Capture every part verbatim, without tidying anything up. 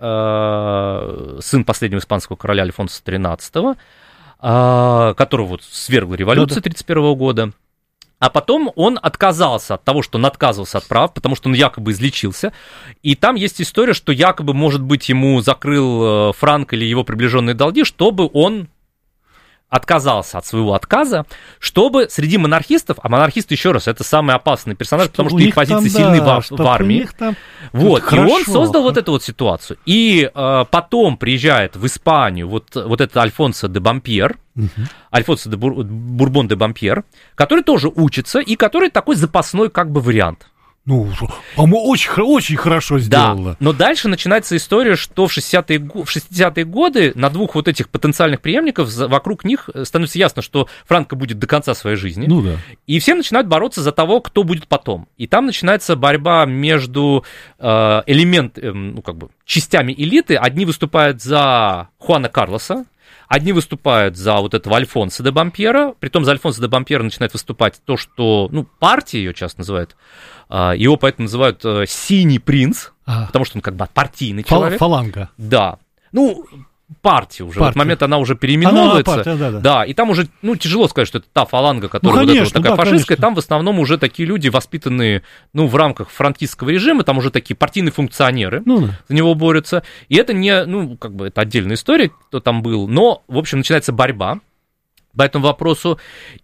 э, сын последнего испанского короля Альфонса тринадцатого, э, которого вот свергла революция тридцать первого года. А потом он отказался от того, что он отказывался от прав, потому что он якобы излечился. И там есть история, что якобы, может быть, ему закрыл Франко или его приближенные долги, чтобы он отказался от своего отказа, чтобы среди монархистов, а монархисты, еще раз, это самый опасный персонаж, что потому что их позиции там, сильны да, в, в армии. Вот, и он создал вот эту вот ситуацию. И э, потом приезжает в Испанию вот, вот этот Альфонсо де Бампьер, угу. Альфонсо де Бур, Бурбон де Бампьер, который тоже учится, и который такой запасной как бы вариант. Ну, по-моему, очень, очень хорошо сделала. Да, но дальше начинается история, что в шестидесятые, в шестидесятые годы на двух вот этих потенциальных преемников, вокруг них становится ясно, что Франко будет до конца своей жизни. Ну да. И все начинают бороться за того, кто будет потом. И там начинается борьба между э, элемент, э, ну, как бы, частями элиты. Одни выступают за Хуана Карлоса, одни выступают за вот этого Альфонсо де Бампьера, притом за Альфонсо де Бампьера начинает выступать то, что, ну, партия ее часто называют, его поэтому называют «синий принц», а. потому что он как бы партийный человек. Фаланга. Да. Ну, партия уже. Партия. В этот момент она уже переименовывается. Она, партия, да, да. да, и там уже, ну, тяжело сказать, что это та фаланга, которая ну, конечно, вот эта вот такая да, фашистская. Конечно. Там в основном уже такие люди, воспитанные, ну, в рамках франкистского режима, там уже такие партийные функционеры ну, да. за него борются. И это не, ну, как бы, это отдельная история, кто там был. Но, в общем, начинается борьба по этому вопросу.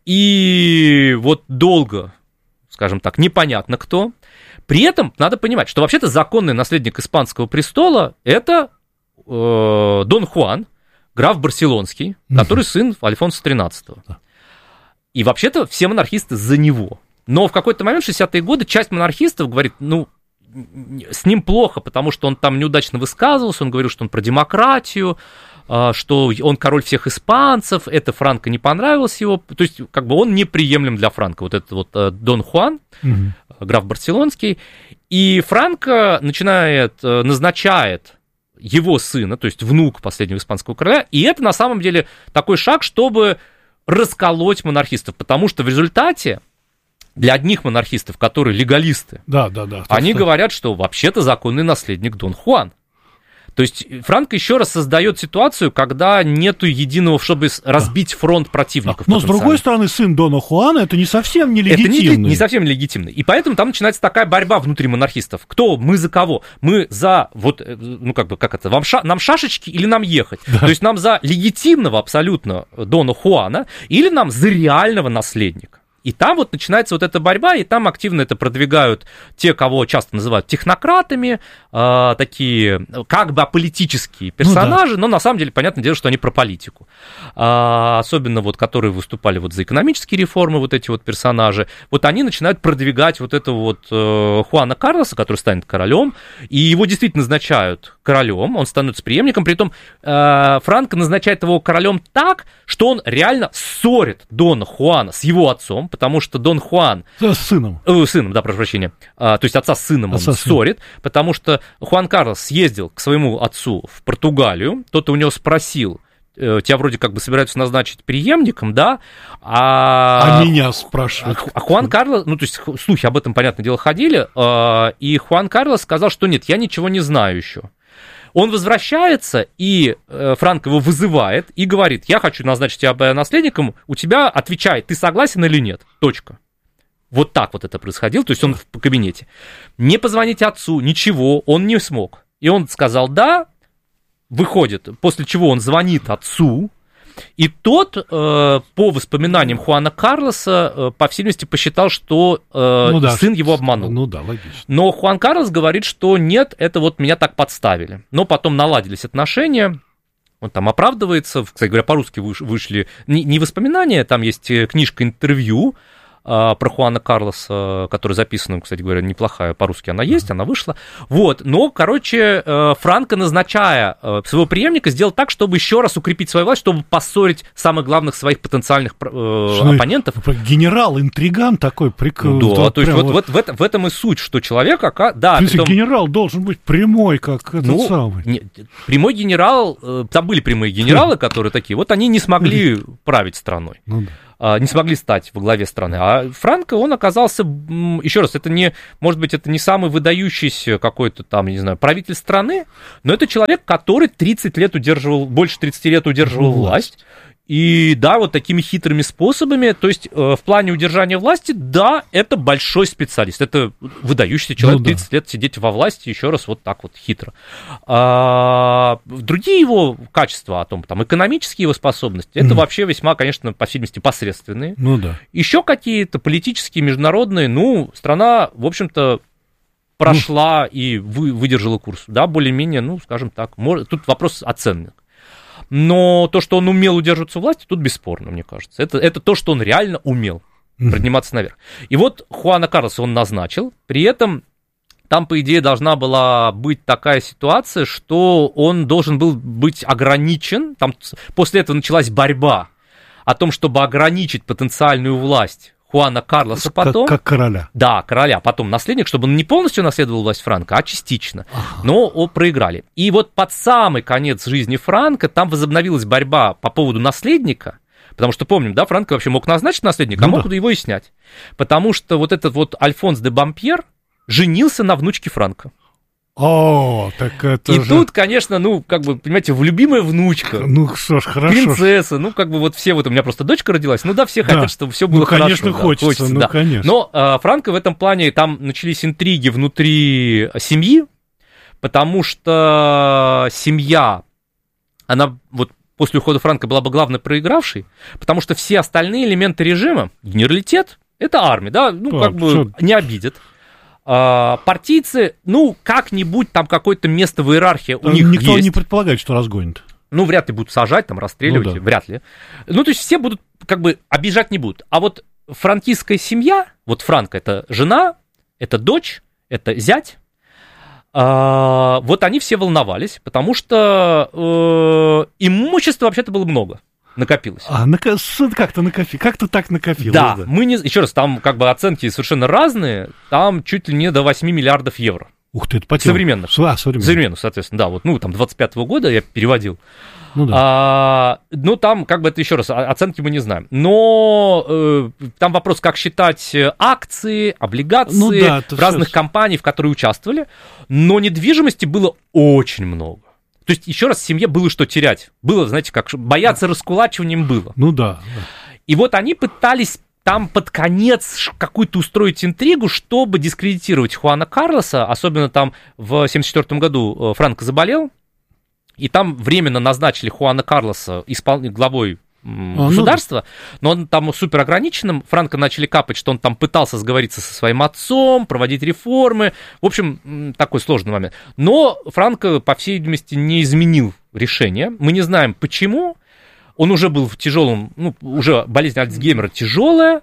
И вот долго, скажем так, непонятно кто. При этом надо понимать, что вообще-то законный наследник испанского престола – это э, Дон Хуан, граф Барселонский, который сын Альфонса тринадцатого. И вообще-то все монархисты за него. Но в какой-то момент, в шестидесятые годы, часть монархистов говорит, ну, с ним плохо, потому что он там неудачно высказывался, он говорил, что он про демократию, что он король всех испанцев, это Франко не понравилось его, то есть как бы он неприемлем для Франко, вот этот вот Дон Хуан, угу. граф Барселонский, и Франко начинает, назначает его сына, то есть внук последнего испанского короля, и это на самом деле такой шаг, чтобы расколоть монархистов, потому что в результате для одних монархистов, которые легалисты, да, да, да, они что... говорят, что вообще-то законный наследник Дон Хуан. То есть Франко еще раз создает ситуацию, когда нету единого, чтобы разбить фронт противников. Но, с другой стороны, сын Дона Хуана это не совсем нелегитимный. Это не, не совсем нелегитимный. И поэтому там начинается такая борьба внутри монархистов. Кто? Мы за кого? Мы за, вот, ну как бы, как это, вам ша, нам шашечки или нам ехать? Да. То есть нам за легитимного абсолютно Дона Хуана или нам за реального наследника? И там вот начинается вот эта борьба, и там активно это продвигают те, кого часто называют технократами, э, такие как бы аполитические персонажи, ну, да. но на самом деле, понятное дело, что они про политику. А, особенно вот, которые выступали вот за экономические реформы, вот эти вот персонажи, вот они начинают продвигать вот этого вот э, Хуана Карлоса, который станет королем, и его действительно назначают королем, он становится преемником, при этом э, Франко назначает его королем так, что он реально ссорит Дона Хуана с его отцом, потому что Дон Хуан... С сыном. Э, сыном, да, прошу прощения. А, то есть отца с сыном отца он сын. ссорит, потому что Хуан Карлос съездил к своему отцу в Португалию, тот у него спросил, тебя вроде как бы собираются назначить преемником, да? А, а меня спрашивают. А Хуан Карлос, ну, то есть слухи об этом, понятное дело, ходили, и Хуан Карлос сказал, что нет, я ничего не знаю еще. Он возвращается, и Франко его вызывает и говорит, я хочу назначить тебя наследником, у тебя отвечает, ты согласен или нет, точка. Вот так вот это происходило, то есть он в кабинете. Не позвонить отцу, ничего, он не смог. И он сказал «да», выходит, после чего он звонит отцу, и тот, э, по воспоминаниям Хуана Карлоса, э, по всей видимости, посчитал, что э, ну да, сын его обманул. Ну да, логично. Но Хуан Карлос говорит, что нет, это вот меня так подставили. Но потом наладились отношения, он там оправдывается, кстати говоря, по-русски вышли не, не воспоминания, там есть книжка «Интервью», про Хуана Карлоса, которая записана, кстати говоря, неплохая, по-русски она есть, она вышла. Вот, но, короче, Франко, назначая своего преемника, сделал так, чтобы еще раз укрепить свою власть, чтобы поссорить самых главных своих потенциальных Что оппонентов. Генерал-интриган такой прикольный. Да, вот то есть вот, вот, вот в, этом, в этом и суть, что человек, да... Притом... Генерал должен быть прямой, как этот ну, самый. Не, прямой генерал, там были прямые генералы, которые такие, вот они не смогли править страной. Ну, да. не смогли стать во главе страны. А Франко, он оказался, еще раз, это не, может быть, это не самый выдающийся какой-то там, не знаю, правитель страны, но это человек, который тридцать лет удерживал, больше тридцати лет удерживал власть. И да, вот такими хитрыми способами, то есть э, в плане удержания власти, да, это большой специалист, это выдающийся человек, ну, да. тридцать лет сидеть во власти, еще раз, вот так вот хитро. А, другие его качества, о том, там, экономические его способности, это mm. вообще весьма, конечно, по всей видимости, посредственные. Ну да. Еще какие-то политические, международные, ну, страна, в общем-то, прошла mm. и вы, выдержала курс, да, более-менее, ну, скажем так, может, тут вопрос оценок. Но то, что он умел удерживаться у власти, тут бесспорно, мне кажется. Это, это то, что он реально умел подниматься наверх. И вот Хуана Карлоса он назначил, при этом там, по идее, должна была быть такая ситуация, что он должен был быть ограничен. Там после этого началась борьба о том, чтобы ограничить потенциальную власть Хуана Карлоса потом. Как, как короля. Да, короля, потом наследник, чтобы он не полностью наследовал власть Франко, а частично. Ага. Но о, проиграли. И вот под самый конец жизни Франко там возобновилась борьба по поводу наследника, потому что, помним, да, Франко вообще мог назначить наследника, ну, а мог да. его и снять. Потому что вот этот вот Альфонс де Бампьер женился на внучке Франко. О, так это И же... тут, конечно, ну, как бы, понимаете, влюбимая внучка. Ну, что ж, хорошо. Принцесса, ну, как бы вот все, вот у меня просто дочка родилась, ну да, все да. хотят, чтобы все было ну, хорошо. конечно, да, хочется, хочется, ну, да. конечно. Но э, Франко в этом плане, там начались интриги внутри семьи, потому что семья, она вот после ухода Франко была бы главной проигравшей, потому что все остальные элементы режима, генералитет, это армия, да, ну, а, как бы что? не обидят. Партийцы, ну, как-нибудь там какое-то место в иерархии у них Никто есть. не предполагает, что разгонят. Ну, вряд ли будут сажать, там, расстреливать, ну, да. вряд ли. Ну, то есть все будут, как бы, обижать не будут. А вот франкистская семья, вот Франко, это жена, это дочь, это зять, а, вот они все волновались, потому что э, имущества вообще-то было много. Накопилось. А, нако... как-то накопилось. Как-то так накопилось. Да, да, мы не... Еще раз, там как бы оценки совершенно разные, там чуть ли не до восьми миллиардов евро. Ух ты, это по современных. А, современных. Современных, соответственно, да, вот, ну, там, двадцать пятого года я переводил. Ну, да. а, ну, там, как бы, это еще раз, оценки мы не знаем. Но э, там вопрос, как считать акции, облигации ну, да, разных все... компаний, в которые участвовали. Но недвижимости было очень много. То есть, еще раз, семье было что терять. Было, знаете, как бояться раскулачиванием было. Ну да, да. И вот они пытались там под конец какую-то устроить интригу, чтобы дискредитировать Хуана Карлоса. Особенно там в семьдесят четвёртом году Франко заболел. И там временно назначили Хуана Карлоса испол... главой м, а, государства. Ну... Но он там супер ограниченным. Франко начали капать, что он там пытался сговориться со своим отцом, проводить реформы. В общем, такой сложный момент. Но Франко, по всей видимости, не изменил решение. Мы не знаем, почему. Он уже был в тяжелом, ну, уже болезнь Альцгеймера тяжелая.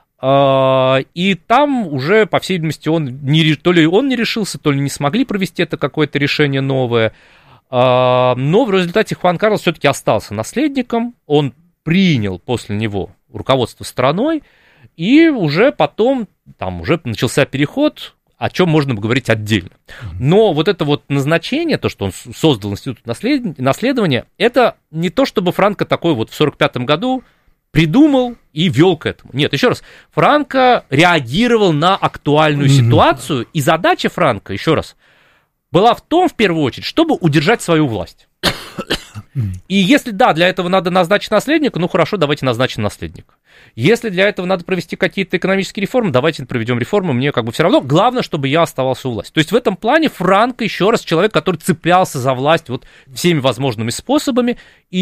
И там уже, по всей видимости, он не, то ли он не решился, то ли не смогли провести это какое-то решение новое. Но в результате Хуан Карлос все-таки остался наследником. Он принял после него руководство страной, и уже потом там уже начался переход, о чем можно говорить отдельно. Но вот это вот назначение, то, что он создал институт наслед... наследования, это не то, чтобы Франко такой вот в сорок пятом году придумал и вел к этому. Нет, еще раз, Франко реагировал на актуальную mm-hmm. ситуацию, и задача Франко, еще раз, была в том, в первую очередь, чтобы удержать свою власть. И если, да, для этого надо назначить наследника, ну хорошо, давайте назначим наследника. Если для этого надо провести какие-то экономические реформы, давайте проведем реформы, мне как бы все равно. Главное, чтобы я оставался у власти. То есть в этом плане Франко, еще раз, человек, который цеплялся за власть вот всеми возможными способами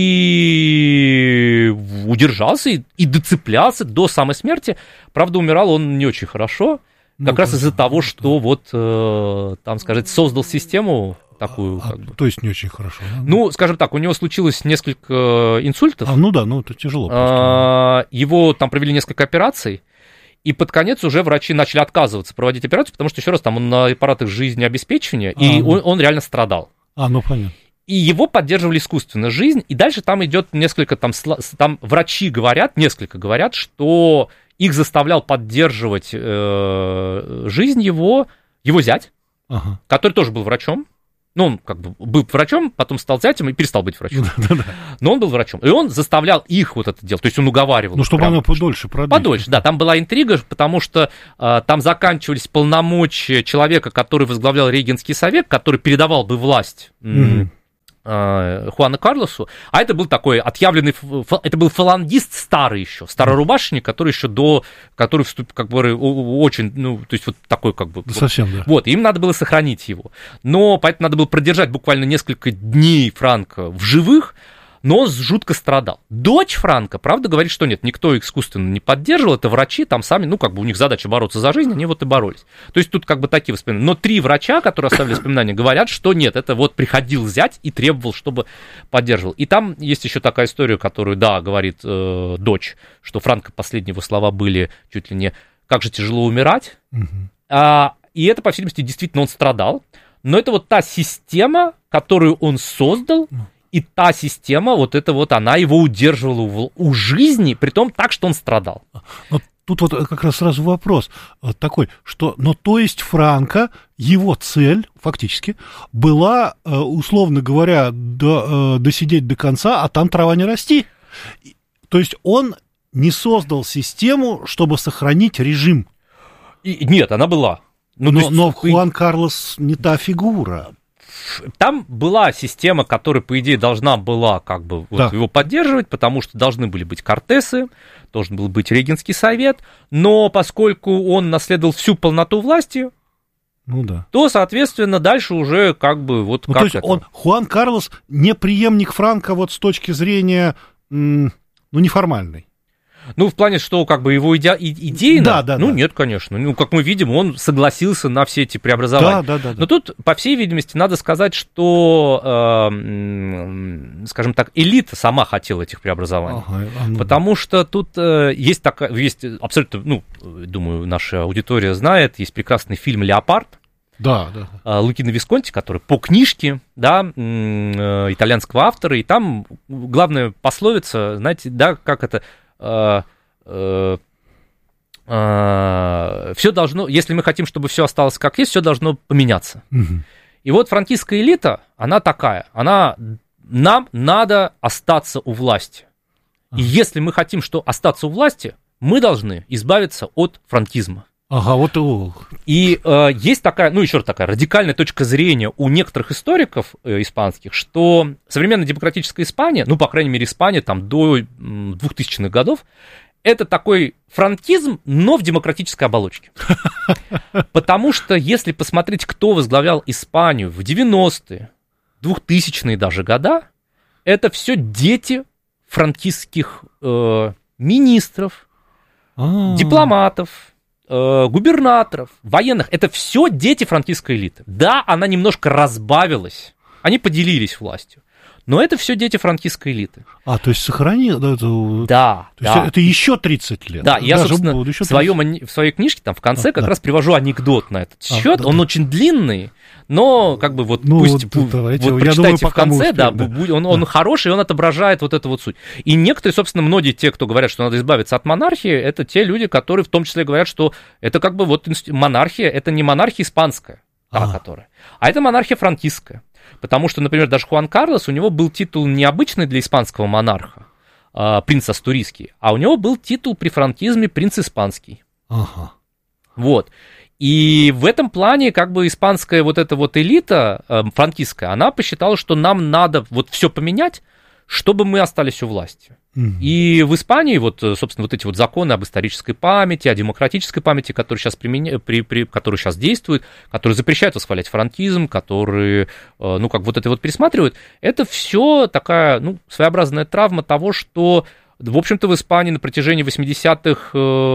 и удержался, и, и доцеплялся до самой смерти. Правда, умирал он не очень хорошо, как ну, раз из-за того, что вот, э, там, скажем, создал систему такую, а, как бы. То есть не очень хорошо. Да? Ну, скажем так, у него случилось несколько инсультов. А, ну да, ну это тяжело. А, его там провели несколько операций, и под конец уже врачи начали отказываться проводить операцию, потому что, еще раз, там он на аппаратах жизнеобеспечения, а, и ну. он, он реально страдал. А, ну понятно. И его поддерживали искусственно жизнь, и дальше там идет несколько, там, там врачи говорят, несколько говорят, что их заставлял поддерживать э, жизнь его, его зять, ага. который тоже был врачом. Ну, он как бы был врачом, потом стал зятем и перестал быть врачом. Но он был врачом. И он заставлял их вот это делать. То есть он уговаривал. Ну, чтобы оно подольше продлить. Подольше, да. Там была интрига, потому что а, там заканчивались полномочия человека, который возглавлял Регенский совет, который передавал бы власть mm-hmm. а, Хуану Карлосу. А это был такой отъявленный... Это был фалангист старый еще, старорубашечник, который еще до... Который вступил, как бы, очень... Ну, то есть вот такой как бы... Совсем, да. Вот, им надо было сохранить его. Но поэтому надо было продержать буквально несколько дней Франко в живых, но он жутко страдал. Дочь Франко, правда, говорит, что нет, никто искусственно не поддерживал, это врачи, там сами, ну, как бы у них задача бороться за жизнь, они вот и боролись. То есть тут как бы такие воспоминания. Но три врача, которые оставили воспоминания, говорят, что нет, это вот приходил зять и требовал, чтобы поддерживал. И там есть еще такая история, которую, да, говорит э, дочь, что Франко последние его слова были чуть ли не «как же тяжело умирать». Угу. А, и это, по всей видимости, действительно он страдал. Но это вот та система, которую он создал, и та система, вот это вот, она его удерживала у, у жизни, притом так, что он страдал. Но тут вот как раз сразу вопрос такой, что, ну, то есть Франко, его цель, фактически, была, условно говоря, до, досидеть до конца, а там трава не расти. То есть он не создал систему, чтобы сохранить режим. И, нет, она была. Ну, но, есть, но Хуан Карлос не та фигура. Там была система, которая, по идее, должна была как бы вот, да. его поддерживать, потому что должны были быть Кортесы, должен был быть Регенский совет, но поскольку он наследовал всю полноту власти, ну, да. то, соответственно, дальше уже как бы вот ну, как то есть это... он, Хуан Карлос, не преемник Франко вот с точки зрения, ну, неформальной. Ну, в плане, что как бы его иде... идейно, да, да, ну, да. нет, конечно. Ну, как мы видим, он согласился на все эти преобразования. Да, да, да, да. Но тут, по всей видимости, надо сказать, что, э, скажем так, элита сама хотела этих преобразований. Ага, ну, потому да. что тут э, есть такая, есть абсолютно, ну, думаю, наша аудитория знает, есть прекрасный фильм «Леопард». Да, да. Лукино Висконти, который по книжке, да, итальянского автора, и там главная пословица, знаете, да, как это... Uh, uh, uh, все должно, если мы хотим, чтобы все осталось как есть, все должно поменяться. Uh-huh. И вот франкистская элита, она такая, она, нам надо остаться у власти. Uh-huh. И если мы хотим, что остаться у власти, мы должны избавиться от франкизма. Ага, вот о. И э, есть такая, ну, еще раз такая радикальная точка зрения у некоторых историков э, испанских, что современная демократическая Испания, ну, по крайней мере, Испания там до двухтысячных годов, это такой франкизм, но в демократической оболочке. Потому что, если посмотреть, кто возглавлял Испанию в девяностые, двухтысячные даже года, это все дети франкистских э, министров, А-а-а. дипломатов, губернаторов, военных, это все дети франкистской элиты. Да, она немножко разбавилась, они поделились властью, но это все дети франкистской элиты. А, то есть сохранил? Да, это, да. То есть да. это еще тридцать лет? Да, я, собственно, в, своем, в своей книжке там в конце а, как да. раз привожу анекдот на этот а, счет, да, он да. очень длинный, но как бы вот ну, пусть вот, давайте, вот прочитайте думаю, в конце, успеем, да, да. Он, он да. хороший, он отображает вот эту вот суть. И некоторые, собственно, многие те, кто говорят, что надо избавиться от монархии, это те люди, которые в том числе говорят, что это как бы вот монархия, это не монархия испанская, та, а. которая, а это монархия франкистская. Потому что, например, даже Хуан Карлос, у него был титул необычный для испанского монарха, принц астурийский, а у него был титул при франкизме принц испанский. Ага. Вот. И в этом плане как бы испанская вот эта вот элита э, франкистская, она посчитала, что нам надо вот все поменять, чтобы мы остались у власти. Mm-hmm. И в Испании вот, собственно, вот эти вот законы об исторической памяти, о демократической памяти, которые сейчас, применя... при, при... которые сейчас действуют, которые запрещают восхвалять франкизм, которые, э, ну, как вот это вот пересматривают, это все такая, ну, своеобразная травма того, что в общем-то, в Испании на протяжении восьмидесятых,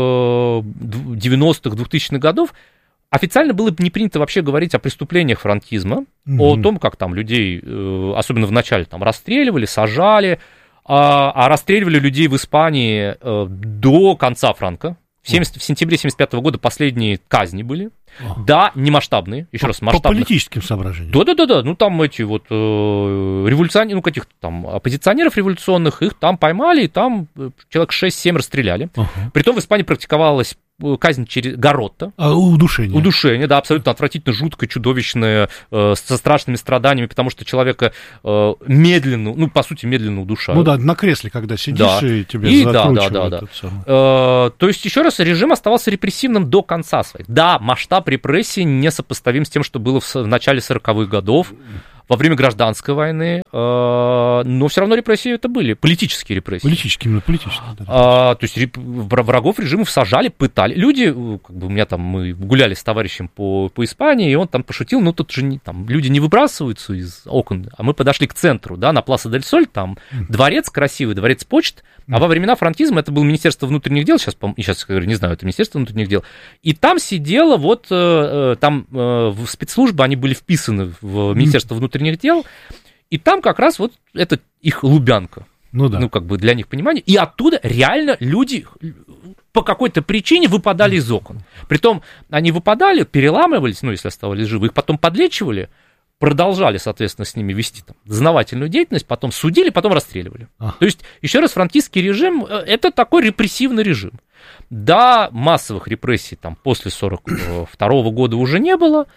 девяностых, двухтысячных годов официально было не принято вообще говорить о преступлениях франкизма, mm-hmm. о том, как там людей, особенно в начале, там расстреливали, сажали, а, а расстреливали людей в Испании до конца Франко. В, семьдесят, в сентябре семьдесят пятого года последние казни были. Oh. Да, не масштабные, еще по, раз, масштабные. По политическим соображениям. Да-да-да, ну там эти вот э, революционеры, ну каких-то там оппозиционеров революционных, их там поймали, и там человек шесть-семь расстреляли. Uh-huh. Притом в Испании практиковалась казнь через Гаротта. А, удушение. Удушение, да, абсолютно отвратительно, жуткое, чудовищное, э, со страшными страданиями, потому что человека э, медленно, ну, по сути, медленно удушают. Ну да, на кресле, когда сидишь, да. и тебе и, закручивают. Да, да, да, да. Э, то есть, еще раз, режим оставался репрессивным до конца своих. Да, масштаб репрессий несопоставим с тем, что было в, в начале сороковых годов. Во время гражданской войны, э, но все равно репрессии это были, политические репрессии. Политические, именно политические. Да. А, то есть реп, врагов режимов сажали, пытали. Люди, как бы у меня там, мы гуляли с товарищем по, по Испании, и он там пошутил, ну тут же не, там, люди не выбрасываются из окон, а мы подошли к центру, да, на Пласа дель Соль, там mm. дворец красивый, дворец почт, mm. а во времена франкизма это было Министерство внутренних дел, сейчас, сейчас я говорю, не знаю, это Министерство внутренних дел, и там сидело вот, э, там э, в спецслужбы, они были вписаны в Министерство mm. внутренних дел, и там как раз вот это их Лубянка. Ну да. Ну, как бы для них понимание. И оттуда реально люди по какой-то причине выпадали из окон. Притом они выпадали, переламывались, ну, если оставались живы, их потом подлечивали, продолжали, соответственно, с ними вести там дознавательную деятельность, потом судили, потом расстреливали. А. То есть, еще раз, франкистский режим – это такой репрессивный режим. Да, массовых репрессий там после сорок второго года уже не было,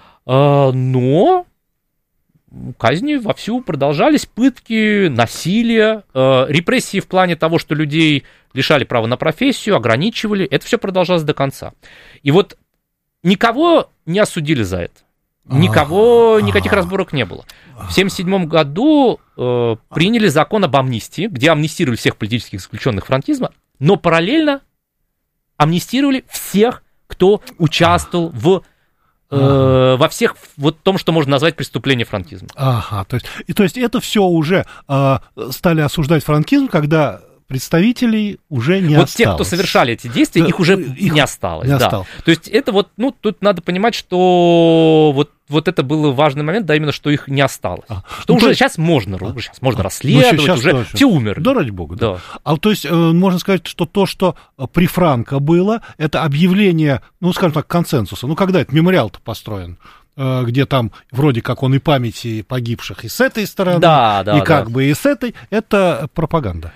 но казни вовсю продолжались, пытки, насилие, э, репрессии в плане того, что людей лишали права на профессию, ограничивали, это все продолжалось до конца. И вот никого не осудили за это, никого, никаких разборок не было. В семьдесят седьмом году э, приняли закон об амнистии, где амнистировали всех политических заключенных франкизма, но параллельно амнистировали всех, кто участвовал в Ага. во всех вот том, что можно назвать преступлением франкизма. Ага, то есть, и, то есть это все уже э, стали осуждать франкизм, когда представителей уже не вот осталось. Вот те, кто совершали эти действия, да, их уже их не осталось. Не да. осталось. То есть это вот, ну, тут надо понимать, что вот, вот это был важный момент, да, именно, что их не осталось. А. Что ну, уже есть... сейчас можно, а. сейчас можно а. расследовать, ну, сейчас уже точно. Все умерли. Да, ради бога. Да. Да. А то есть можно сказать, что то, что при Франко было, это объявление, ну, скажем так, консенсуса. Ну, когда это мемориал-то построен? Где там вроде как он и памяти погибших и с этой стороны, да, да, и как да. бы и с этой, это пропаганда.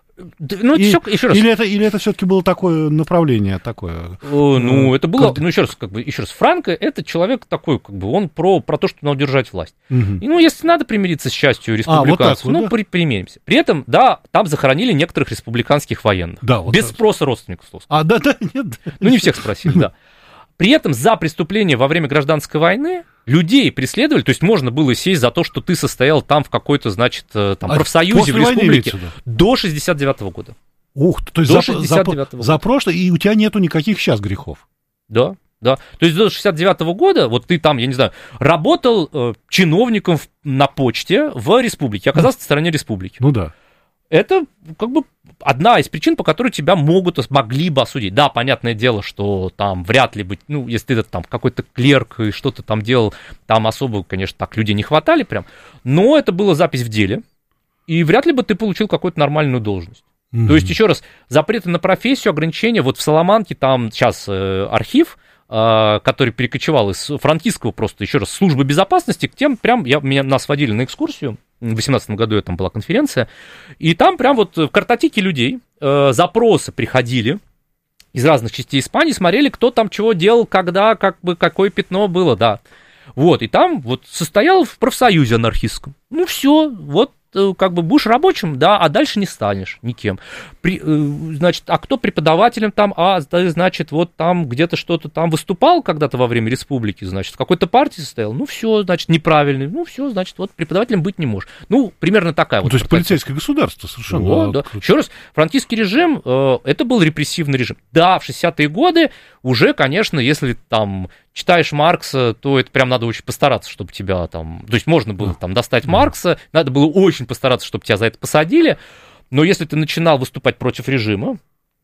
Ну, и, все, еще раз. Или это, или это все-таки было такое направление, такое? О, ну, это было, ну, еще раз, как бы, еще раз, Франко это человек такой, как бы, он про, про то, что надо удержать власть. Угу. И, ну, если надо примириться с частью республиканцев, а, вот вот, ну, да? при, примиримся. При этом, да, там захоронили некоторых республиканских военных. Да, вот без так. спроса родственников. А, да, да, нет. Ну, не всех спросили, да. При этом за преступления во время гражданской войны людей преследовали, то есть можно было сесть за то, что ты состоял там в какой-то, значит, там, а профсоюзе в республике до шестьдесят девятого года. Ух, то есть до за, за, за прошлое, и у тебя нету никаких сейчас грехов. Да, да. То есть до шестьдесят девятого года, вот ты там, я не знаю, работал э, чиновником в, на почте в республике, оказался на стороне республики. Ну да. Это как бы одна из причин, по которой тебя могут, могли бы осудить. Да, понятное дело, что там вряд ли быть, ну, если ты там какой-то клерк и что-то там делал, там особо, конечно, так людей не хватали прям, но это была запись в деле, и вряд ли бы ты получил какую-то нормальную должность. Mm-hmm. То есть, еще раз, запреты на профессию, ограничения, вот в Саламанке там сейчас э, архив, э, который перекочевал из франкистского просто, еще раз, службы безопасности, к тем прям, я, меня, нас водили на экскурсию, в две тысячи восемнадцатом году там была конференция, и там прям вот в картотеке людей э, запросы приходили из разных частей Испании, смотрели, кто там чего делал, когда, как бы, какое пятно было, да. Вот, и там вот состоял в профсоюзе анархистском. Ну, все, вот, как бы будешь рабочим, да, а дальше не станешь никем. При, значит, а кто преподавателем там, а, значит, вот там где-то что-то там выступал когда-то во время республики, значит, в какой-то партии состоял, ну, все, значит, неправильный, ну, все, значит, вот преподавателем быть не можешь. Ну, примерно такая ну, вот. То есть полицейское государство совершенно. Вот, да. Еще раз, франкистский режим, э, это был репрессивный режим. Да, в шестидесятые годы уже, конечно, если там читаешь Маркса, то это прям надо очень постараться, чтобы тебя там... То есть можно было там достать Маркса, надо было очень постараться, чтобы тебя за это посадили, но если ты начинал выступать против режима,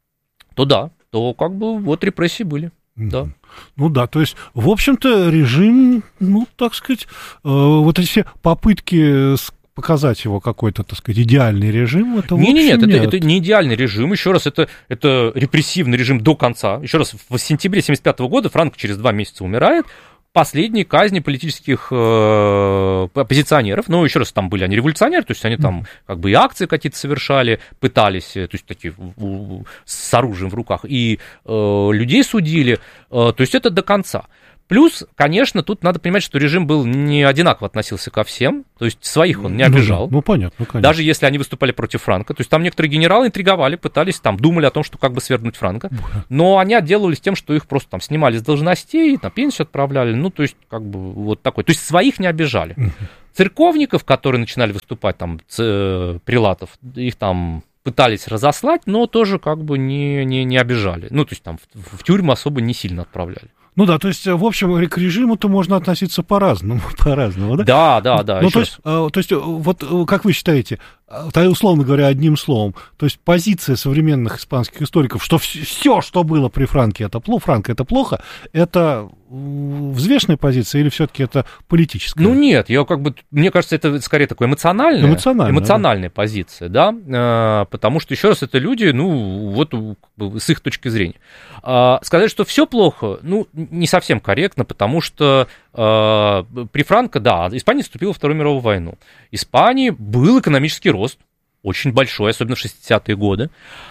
то да, то как бы вот репрессии были, mm-hmm. да. Ну да, то есть, в общем-то, режим, ну, так сказать, э, вот эти все попытки показать его какой-то, так сказать, идеальный режим, это, не, в общем, нет, нет, это, это не идеальный режим, еще раз, это, это репрессивный режим до конца. Еще раз, в сентябре семьдесят пятого года Франко через два месяца умирает, последние казни политических э, оппозиционеров, ну, еще раз, там были они революционеры, то есть они там как бы и акции какие-то совершали, пытались, то есть такие с оружием в руках, и э, людей судили, э, то есть это до конца. Плюс, конечно, тут надо понимать, что режим был не одинаково относился ко всем, то есть своих он не обижал. Ну, ну понятно, конечно. Даже если они выступали против Франко. То есть там некоторые генералы интриговали, пытались, там, думали о том, что как бы свергнуть Франко. Но они отделывались тем, что их просто там снимали с должностей, на пенсию отправляли. Ну, то есть, как бы вот такой. То есть своих не обижали. Церковников, которые начинали выступать, там, ц- прилатов, их там пытались разослать, но тоже как бы не, не, не обижали. Ну, то есть там в, в тюрьму особо не сильно отправляли. Ну да, то есть, в общем, к режиму-то можно относиться по-разному, по-разному, да? Да, да, да. Ну, то есть, то есть, вот как вы считаете, условно говоря, одним словом, то есть позиция современных испанских историков, что все, что было при Франке, это плохо, Франко это плохо, это взвешенная позиция или все-таки это политическая? Ну нет, я как бы, мне кажется, это скорее такая эмоциональная, эмоциональная, эмоциональная да. позиция, да, потому что, еще раз, это люди, ну, вот как бы, с их точки зрения. Сказать, что все плохо, ну, не совсем корректно, потому что при Франко, да, Испания вступила в Вторую мировую войну. Испании был экономический рост, очень большой, особенно в шестидесятые годы.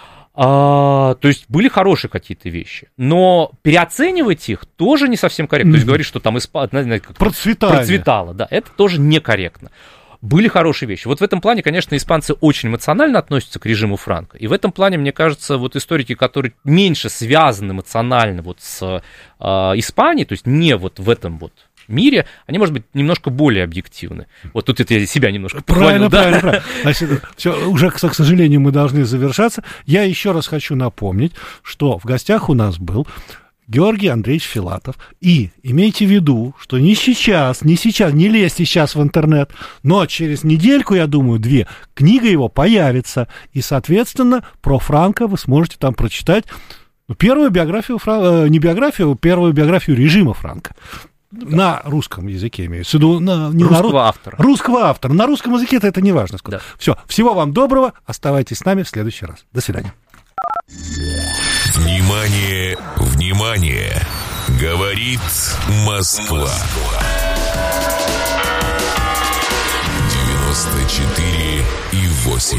А, то есть были хорошие какие-то вещи, но переоценивать их тоже не совсем корректно. Mm-hmm. То есть говорить, что там Испания процветала, да, это тоже некорректно. Были хорошие вещи. Вот в этом плане, конечно, испанцы очень эмоционально относятся к режиму Франко. И в этом плане, мне кажется, вот историки, которые меньше связаны эмоционально вот с э, Испанией, то есть не вот в этом вот мире, они, может быть, немножко более объективны. Вот тут это я себя немножко правильно, похвалил. Правильно, да? правильно. Значит, все, уже, к сожалению, мы должны завершаться. Я еще раз хочу напомнить, что в гостях у нас был Георгий Андреевич Филатов. И имейте в виду, что не сейчас, не сейчас, не лезьте сейчас в интернет, но через недельку, я думаю, две, книга его появится. И, соответственно, про Франко вы сможете там прочитать первую биографию, не биографию, первую биографию режима Франко. На русском языке имеется в виду. На, не русского на, автора. Русского автора. На русском языке это, это не важно. Да. Все. Всего вам доброго. Оставайтесь с нами в следующий раз. До свидания. Внимание, внимание. Говорит Москва. девяносто четыре и восемь.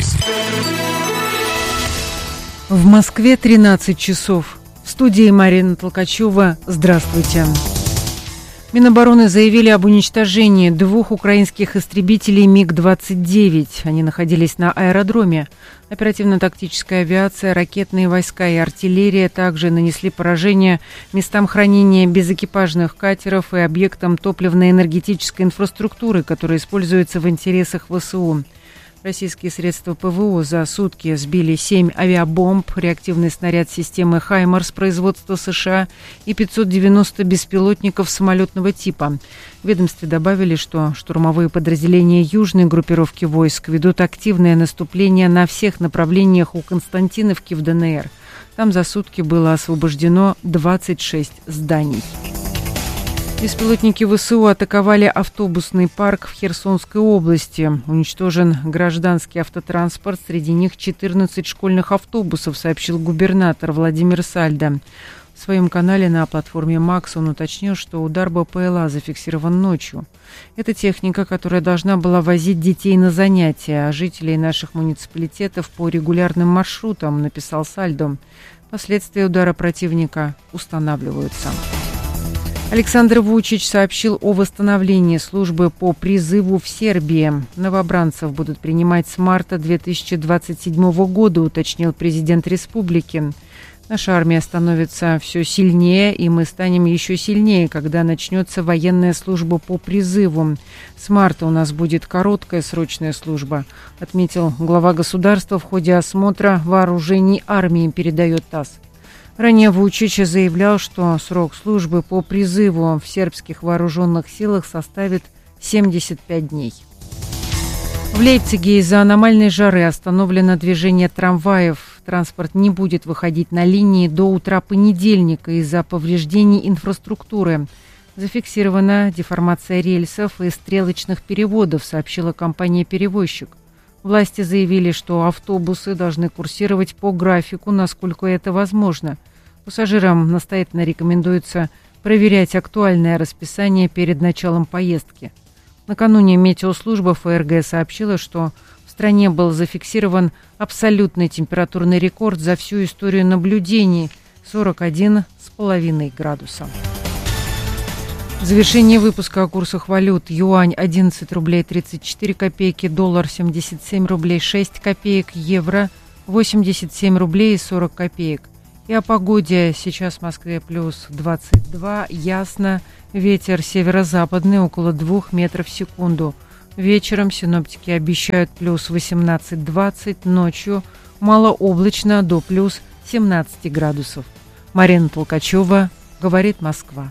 В Москве тринадцать часов. В студии Марина Толкачева. Здравствуйте. Минобороны заявили об уничтожении двух украинских истребителей миг двадцать девять. Они находились на аэродроме. Оперативно-тактическая авиация, ракетные войска и артиллерия также нанесли поражение местам хранения безэкипажных катеров и объектам топливно-энергетической инфраструктуры, которые используются в интересах ВСУ. Российские средства ПВО за сутки сбили семь авиабомб, реактивный снаряд системы «Хаймарс» производства США и пятьсот девяносто беспилотников самолетного типа. В ведомстве добавили, что штурмовые подразделения южной группировки войск ведут активное наступление на всех направлениях у Константиновки в ДНР. Там за сутки было освобождено двадцать шесть зданий. Беспилотники ВСУ атаковали автобусный парк в Херсонской области. Уничтожен гражданский автотранспорт, среди них четырнадцать школьных автобусов, сообщил губернатор Владимир Сальдо. В своем канале на платформе «Макс» он уточнил, что удар БПЛА зафиксирован ночью. Это техника, которая должна была возить детей на занятия, а жителей наших муниципалитетов по регулярным маршрутам, написал Сальдо. Последствия удара противника устанавливаются. Александр Вучич сообщил о восстановлении службы по призыву в Сербии. Новобранцев будут принимать с марта две тысячи двадцать седьмого года, уточнил президент республики. Наша армия становится все сильнее, и мы станем еще сильнее, когда начнется военная служба по призыву. С марта у нас будет короткая срочная служба, отметил глава государства в ходе осмотра вооружений армии, передает ТАСС. Ранее Вучич заявлял, что срок службы по призыву в сербских вооруженных силах составит семьдесят пять дней. В Лейпциге из-за аномальной жары остановлено движение трамваев. Транспорт не будет выходить на линии до утра понедельника из-за повреждений инфраструктуры. Зафиксирована деформация рельсов и стрелочных переводов, сообщила компания-перевозчик. Власти заявили, что автобусы должны курсировать по графику, насколько это возможно. Пассажирам настоятельно рекомендуется проверять актуальное расписание перед началом поездки. Накануне метеослужба ФРГ сообщила, что в стране был зафиксирован абсолютный температурный рекорд за всю историю наблюдений – сорок один с половиной градуса. В завершении выпуска о курсах валют. Юань одиннадцать рублей тридцать четыре копейки, доллар семьдесят семь рублей шесть копеек, евро восемьдесят семь рублей и сорок копеек. И о погоде. Сейчас в Москве плюс двадцать два, ясно, ветер северо-западный около двух метров в секунду. Вечером синоптики обещают плюс восемнадцать-двадцать, ночью малооблачно до плюс семнадцать градусов. Марина Толкачева, говорит Москва.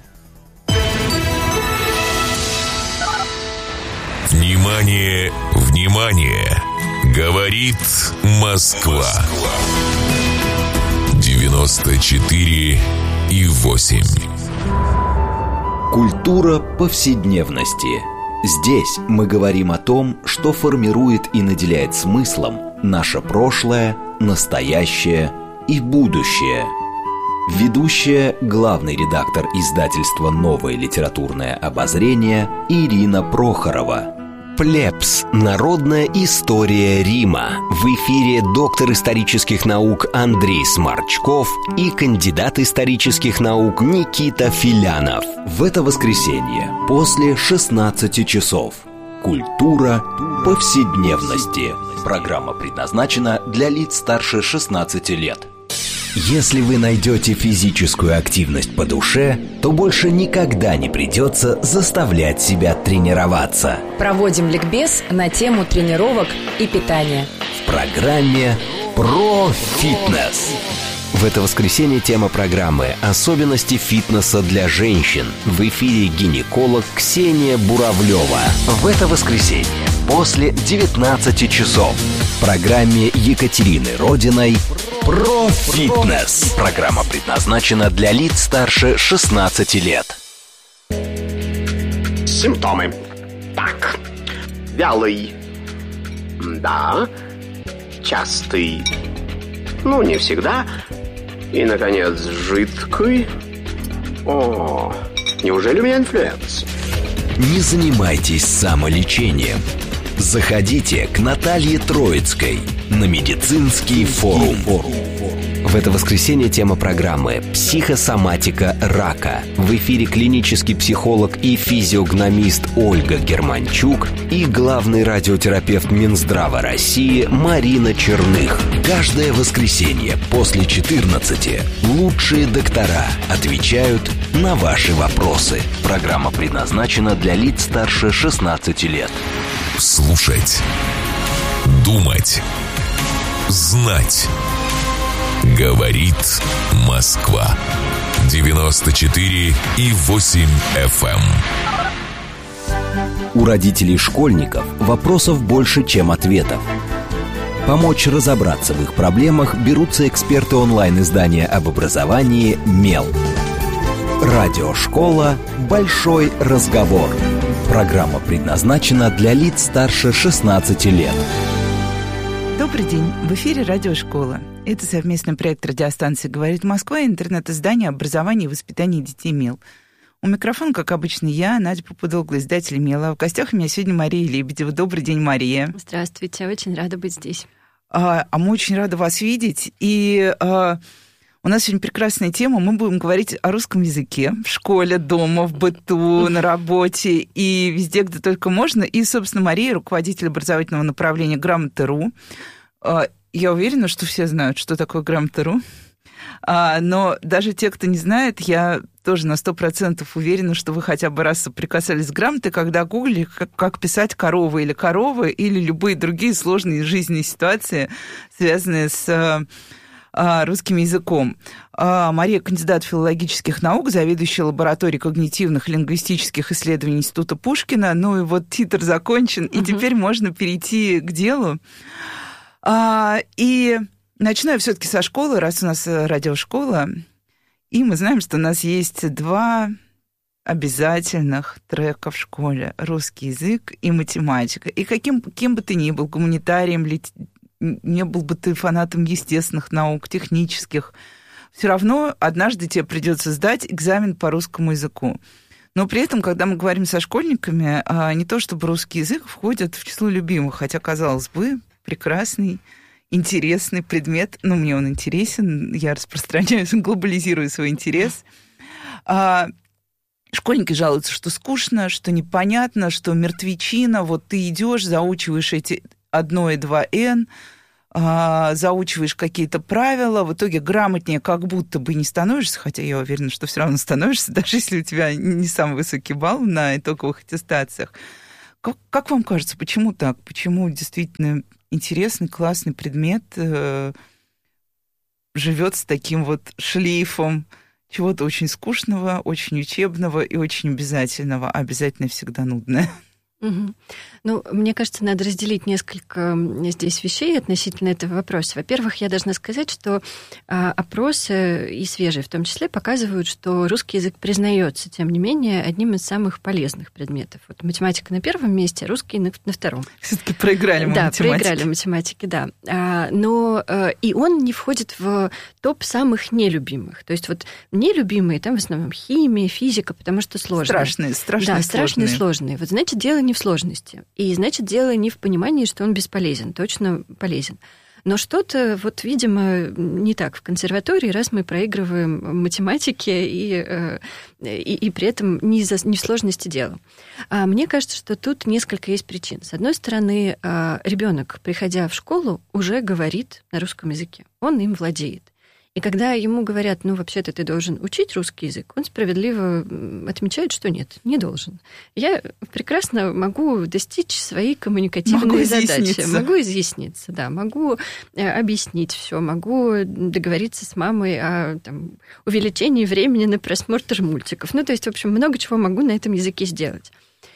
Внимание, внимание! Говорит Москва. девяносто четыре и восемь. Культура повседневности. Здесь мы говорим о том, что формирует и наделяет смыслом наше прошлое, настоящее и будущее. Ведущая, главный редактор издательства «Новое литературное обозрение» Ирина Прохорова. Плебс. Народная история Рима. В эфире доктор исторических наук Андрей Сморчков и кандидат исторических наук Никита Филянов. В это воскресенье после шестнадцати часов. Культура повседневности. Программа предназначена для лиц старше шестнадцати лет. Если вы найдете физическую активность по душе, то больше никогда не придется заставлять себя тренироваться. Проводим ликбез на тему тренировок и питания. В программе «Про фитнес». В это воскресенье тема программы «Особенности фитнеса для женщин». В эфире гинеколог Ксения Буравлева. В это воскресенье после девятнадцати часов в программе Екатерины Родиной «Про фитнес». Программа предназначена для лиц старше шестнадцати лет. Симптомы. Так. Вялый. Да. Частый. Ну, не всегда. И, наконец, жидкий. О, неужели у меня инфлюенс? Не занимайтесь самолечением. Заходите к Наталье Троицкой на медицинский форум. В это воскресенье тема программы «Психосоматика рака». В эфире клинический психолог и физиогномист Ольга Германчук и главный радиотерапевт Минздрава России Марина Черных. Каждое воскресенье после четырнадцати лучшие доктора отвечают на ваши вопросы. Программа предназначена для лиц старше шестнадцати лет. Слушать, думать, знать. Говорит Москва. девяносто четыре и восемь эф эм. У родителей школьников вопросов больше, чем ответов. Помочь разобраться в их проблемах берутся эксперты онлайн-издания об образовании «Мел». Радиошкола «Большой разговор». Программа предназначена для лиц старше шестнадцати лет. Добрый день. В эфире «Радиошкола». Это совместный проект радиостанции «Говорит Москва» и интернет-издание образования и воспитания детей «Мел». У микрофона, как обычно, я, Надя Попудогла, издатель «Мела». В гостях у меня сегодня Мария Лебедева. Добрый день, Мария. Здравствуйте. Очень рада быть здесь. А, а мы очень рады вас видеть. И а, у нас сегодня прекрасная тема. Мы будем говорить о русском языке в школе, дома, в быту, на работе и везде, где только можно. И, собственно, Мария, руководитель образовательного направления «Грамота.ру». Я уверена, что все знают, что такое «Грамота.ру». Но даже те, кто не знает, я тоже на сто процентов уверена, что вы хотя бы раз соприкасались с грамотой, когда гуглили, как, как писать «корова» или «корова», или любые другие сложные жизненные ситуации, связанные с русским языком. Мария – кандидат филологических наук, заведующая лабораторией когнитивных лингвистических исследований Института Пушкина. Ну и вот титр закончен, и угу. Теперь можно перейти к делу. И начну я все-таки со школы, раз у нас радиошкола. И мы знаем, что у нас есть два обязательных трека в школе. Русский язык и математика. И каким кем бы ты ни был, гуманитарием, не был бы ты фанатом естественных наук, технических, все равно однажды тебе придется сдать экзамен по русскому языку. Но при этом, когда мы говорим со школьниками, не то чтобы русский язык входит в число любимых, хотя, казалось бы, прекрасный, интересный предмет. Ну, мне он интересен, я распространяю, глобализирую свой интерес. Школьники жалуются, что скучно, что непонятно, что мертвечина. Вот ты идешь, заучиваешь эти одно и два эн, заучиваешь какие-то правила, в итоге грамотнее как будто бы не становишься, хотя я уверена, что все равно становишься, даже если у тебя не самый высокий балл на итоговых аттестациях. Как, как вам кажется, почему так? Почему действительно интересный, классный предмет э, живет с таким вот шлейфом чего-то очень скучного, очень учебного и очень обязательного, а обязательно всегда нудное? Угу. Ну, мне кажется, надо разделить несколько здесь вещей относительно этого вопроса. Во-первых, я должна сказать, что а, опросы, и свежие в том числе, показывают, что русский язык признается, тем не менее, одним из самых полезных предметов. Вот математика на первом месте, русский на, на втором. Все-таки проиграли мы да, математике. Да, проиграли математике, да. А, но а, и он не входит в топ самых нелюбимых. То есть вот нелюбимые там в основном химия, физика, потому что сложные. Страшные, страшные, да, страшные, сложные. Вот значит, дело не в сложности. И, значит, дело не в понимании, что он бесполезен. Точно полезен. Но что-то, вот, видимо, не так в консерватории, раз мы проигрываем математике и, и, и при этом не, за, не в сложности дела. А мне кажется, что тут несколько есть причин. С одной стороны, ребенок, приходя в школу, уже говорит на русском языке. Он им владеет. И когда ему говорят, ну, вообще-то ты должен учить русский язык, он справедливо отмечает, что нет, не должен. Я прекрасно могу достичь своей коммуникативной могу задачи. Изъясниться. Могу изъясниться, да, могу объяснить все, могу договориться с мамой о там, увеличении времени на просмотр мультиков. Ну, то есть, в общем, много чего могу на этом языке сделать.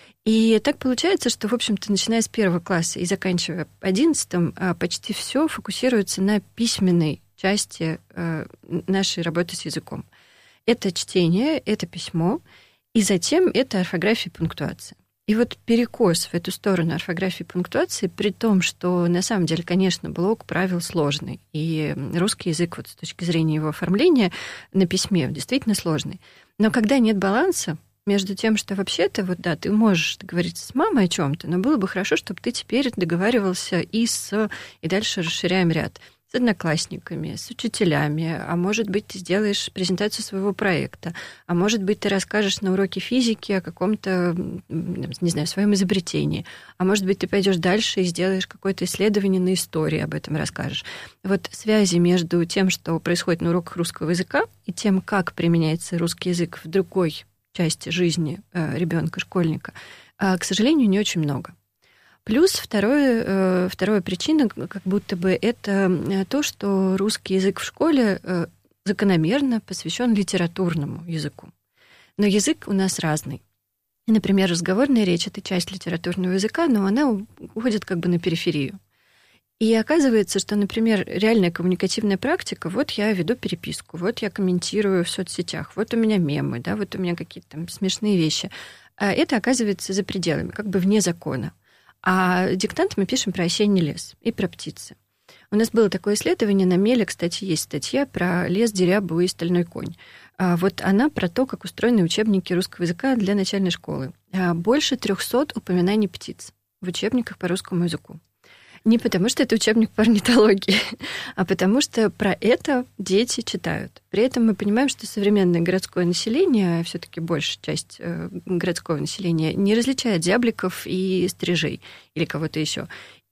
И так получается, что, в общем-то, начиная с первого класса и заканчивая одиннадцатым, почти все фокусируется на письменной части э, нашей работы с языком. Это чтение, это письмо, и затем это орфография и пунктуация. И вот перекос в эту сторону орфографии и пунктуации, при том, что на самом деле, конечно, блок правил сложный, и русский язык вот, с точки зрения его оформления на письме действительно сложный. Но когда нет баланса между тем, что вообще-то, вот да, ты можешь договориться с мамой о чем-то, но было бы хорошо, чтобы ты теперь договаривался и с... И дальше расширяем ряд. С одноклассниками, с учителями, а может быть, ты сделаешь презентацию своего проекта, а может быть, ты расскажешь на уроке физики о каком-то, не знаю, своем изобретении, а может быть, ты пойдешь дальше и сделаешь какое-то исследование на истории, об этом расскажешь. Вот связи между тем, что происходит на уроках русского языка, и тем, как применяется русский язык в другой части жизни ребенка, школьника, к сожалению, не очень много. Плюс второе, вторая причина, как будто бы, это то, что русский язык в школе закономерно посвящен литературному языку. Но язык у нас разный. И, например, разговорная речь – это часть литературного языка, но она уходит как бы на периферию. И оказывается, что, например, реальная коммуникативная практика, вот я веду переписку, вот я комментирую в соцсетях, вот у меня мемы, да, вот у меня какие-то там смешные вещи. А это оказывается за пределами, как бы вне закона. А диктант мы пишем про осенний лес и про птицы. У нас было такое исследование, на Меле, кстати, есть статья про лес, дерябу и стальной конь. А вот она про то, как устроены учебники русского языка для начальной школы. Больше трехсот упоминаний птиц в учебниках по русскому языку. Не потому, что это учебник по орнитологии, а потому, что про это дети читают. При этом мы понимаем, что современное городское население, все-таки большая часть городского населения, не различает зябликов и стрижей или кого-то еще.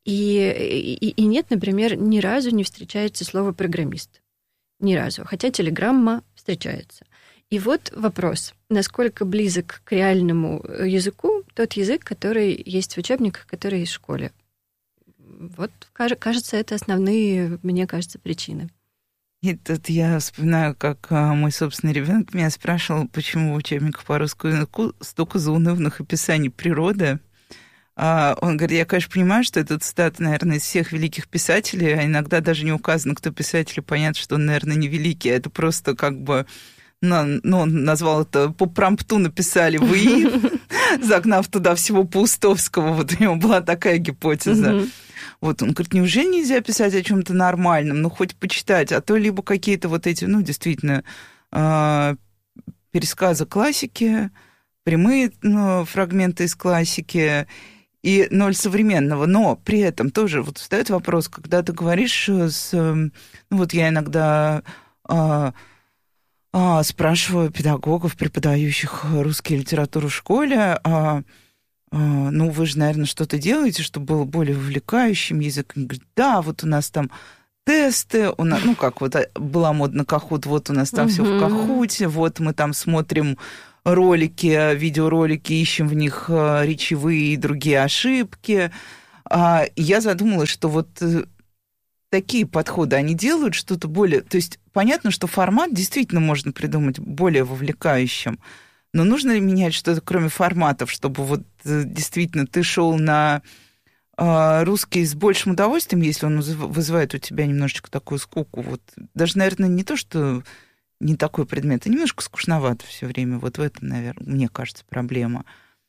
И, и, и нет, например, ни разу не встречается слово «программист». Ни разу. Хотя телеграмма встречается. И вот вопрос, насколько близок к реальному языку тот язык, который есть в учебниках, который есть в школе. Вот, кажется, это основные, мне кажется, причины. И тут я вспоминаю, как мой собственный ребенок меня спрашивал, почему в учебниках по русскому языку столько заунывных описаний природы. Он говорит, я, конечно, понимаю, что это цитата, наверное, из всех великих писателей, а иногда даже не указано, кто писатель, и понятно, что он, наверное, не великий, это просто как бы... Ну, он назвал это, по промпту написали вы, загнав туда всего Паустовского. Вот у него была такая гипотеза. Mm-hmm. Вот он говорит, неужели нельзя писать о чем-то нормальном, ну, хоть почитать, а то либо какие-то вот эти, ну, действительно, пересказы классики, прямые ну, фрагменты из классики и ноль современного. Но при этом тоже вот встает вопрос, когда ты говоришь с... Ну, вот я иногда а, а, спрашиваю педагогов, преподающих русский литературу в школе, а, а, ну, вы же, наверное, что-то делаете, чтобы было более увлекающим язык. Они говорят, да, вот у нас там тесты, у нас, ну, как вот была модна Кахут, вот у нас там uh-huh. все в Кахуте, вот мы там смотрим ролики, видеоролики, ищем в них речевые и другие ошибки. Я задумалась, что вот такие подходы, они делают что-то более... То есть понятно, что формат действительно можно придумать более вовлекающим, но нужно ли менять что-то, кроме форматов, чтобы вот действительно ты шел на русский с большим удовольствием, если он вызывает у тебя немножечко такую скуку. Вот даже, наверное, не то, что не такой предмет, а немножко скучновато все время. Вот в этом, наверное, мне кажется, проблема.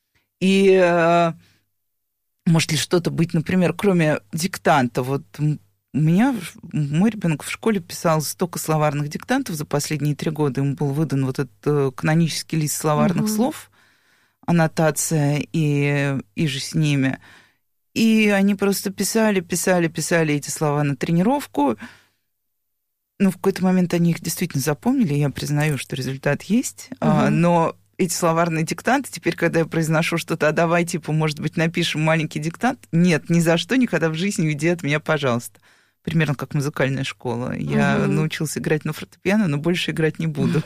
И может ли что-то быть, например, кроме диктанта? Вот у меня, мой ребенок в школе писал столько словарных диктантов за последние три года. Ему был выдан вот этот канонический лист словарных угу. слов, аннотация и, и же с ними. И они просто писали, писали, писали эти слова на тренировку. Ну, в какой-то момент они их действительно запомнили, я признаю, что результат есть. Угу. А, но эти словарные диктанты, теперь, когда я произношу что-то, а давай, типа, может быть, напишем маленький диктант, нет, ни за что, никогда в жизни уйди от меня, пожалуйста. Примерно как музыкальная школа. Я угу. научился играть на фортепиано, но больше играть не буду.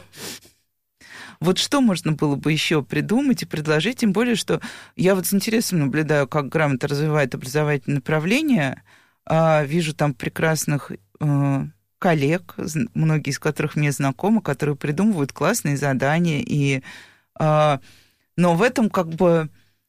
Вот что можно было бы еще придумать и предложить, тем более, что я вот с интересом наблюдаю, как грамота развивает образовательное направление, вижу там прекрасных коллег, многие из которых мне знакомы, которые придумывают классные задания, и... но в этом как бы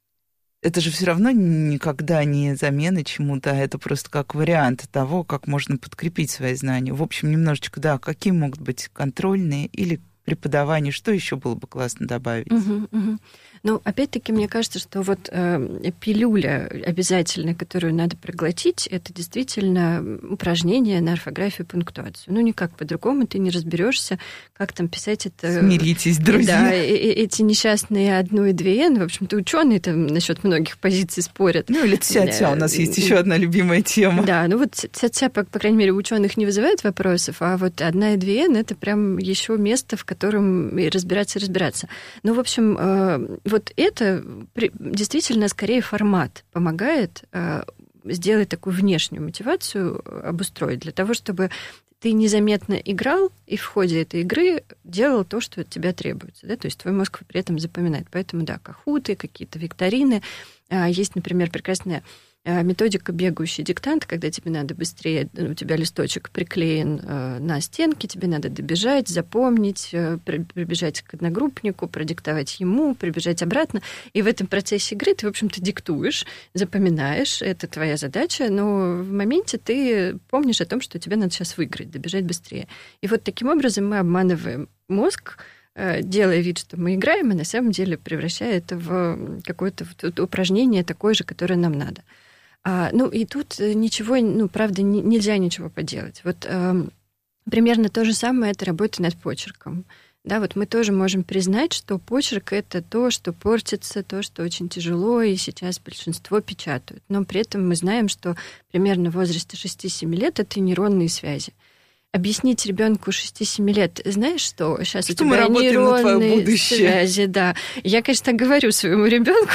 это же все равно никогда не замена чему-то, а это просто как вариант того, как можно подкрепить свои знания. В общем, немножечко, да, какие могут быть контрольные или преподавание, что еще было бы классно добавить? Угу, угу. Ну, опять-таки, мне кажется, что вот э, пилюля обязательная, которую надо проглотить, это действительно упражнение на орфографию и пунктуацию. Ну, никак по-другому ты не разберешься, как там писать это. Смиритесь, друзья. Да, и, и, эти несчастные одну и две н, в общем-то, ученые там насчет многих позиций спорят. Ну, или ця-ця, у нас есть еще одна любимая тема. Да, ну вот ця-ця, по, по крайней мере, у ученых не вызывает вопросов, а вот одна и две н это прям еще место, в котором и разбираться, и разбираться. Ну, в общем, э, вот это действительно скорее формат помогает э, сделать такую внешнюю мотивацию, обустроить, для того, чтобы ты незаметно играл и в ходе этой игры делал то, что от тебя требуется. Да? То есть твой мозг при этом запоминает. Поэтому, да, кахуты, какие-то викторины. Э, есть, например, прекрасная методика бегающий диктант, когда тебе надо быстрее, у тебя листочек приклеен э, на стенке, тебе надо добежать, запомнить, э, прибежать к одногруппнику, продиктовать ему, прибежать обратно. И в этом процессе игры ты, в общем-то, диктуешь, запоминаешь, это твоя задача, но в моменте ты помнишь о том, что тебе надо сейчас выиграть, добежать быстрее. И вот таким образом мы обманываем мозг, делая вид, что мы играем, и на самом деле превращая это в какое-то упражнение такое же, которое нам надо. А, ну, и тут ничего, ну, правда, не, нельзя ничего поделать. Вот э, примерно то же самое это работа над почерком. Да, вот мы тоже можем признать, что почерк — это то, что портится, то, что очень тяжело, и сейчас большинство печатают. Но при этом мы знаем, что примерно в возрасте шести-семи лет это нейронные связи. Объяснить ребенку шести-семи лет, знаешь что, сейчас что у тебя нейронные связи, да. Я, конечно, так говорю своему ребенку,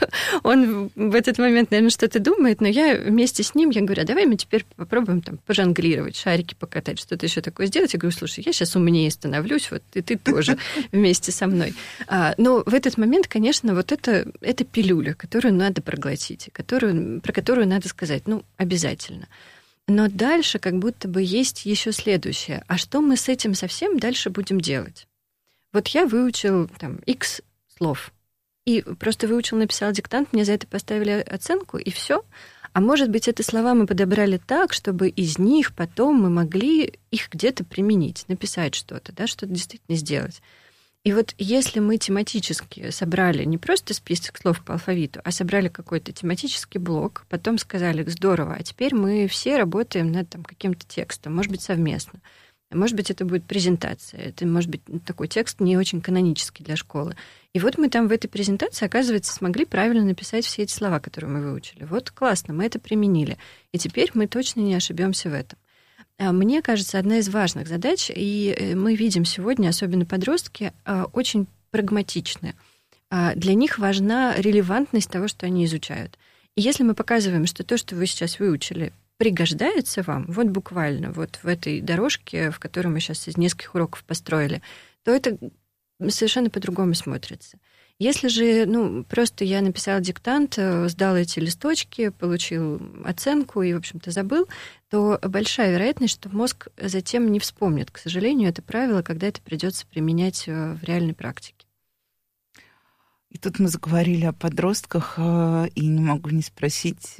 он в этот момент, наверное, что-то думает, но я вместе с ним, я говорю, а давай мы теперь попробуем там пожонглировать, шарики покатать, что-то еще такое сделать. Я говорю, слушай, я сейчас умнее становлюсь, вот и ты тоже вместе со мной. А, но в этот момент, конечно, вот это, это пилюля, которую надо проглотить, которую, про которую надо сказать, ну, обязательно. Но дальше как будто бы есть еще следующее. А что мы с этим совсем дальше будем делать? Вот я выучил там X слов. И просто выучил, написал диктант, мне за это поставили оценку, и все. А может быть, эти слова мы подобрали так, чтобы из них потом мы могли их где-то применить, написать что-то, да, что-то действительно сделать. И вот если мы тематически собрали не просто список слов по алфавиту, а собрали какой-то тематический блок, потом сказали, здорово, а теперь мы все работаем над там, каким-то текстом, может быть, совместно. Может быть, это будет презентация, это может быть такой текст не очень канонический для школы. И вот мы там в этой презентации, оказывается, смогли правильно написать все эти слова, которые мы выучили. Вот классно, мы это применили. И теперь мы точно не ошибемся в этом. Мне кажется, одна из важных задач, и мы видим сегодня, особенно подростки, очень прагматичные. Для них важна релевантность того, что они изучают. И если мы показываем, что то, что вы сейчас выучили, пригождается вам, вот буквально, вот в этой дорожке, в которой мы сейчас из нескольких уроков построили, то это совершенно по-другому смотрится. Если же, ну, просто я написала диктант, сдала эти листочки, получил оценку и, в общем-то, забыл, то большая вероятность, что мозг затем не вспомнит, к сожалению, это правило, когда это придется применять в реальной практике. И тут мы заговорили о подростках, и не могу не спросить...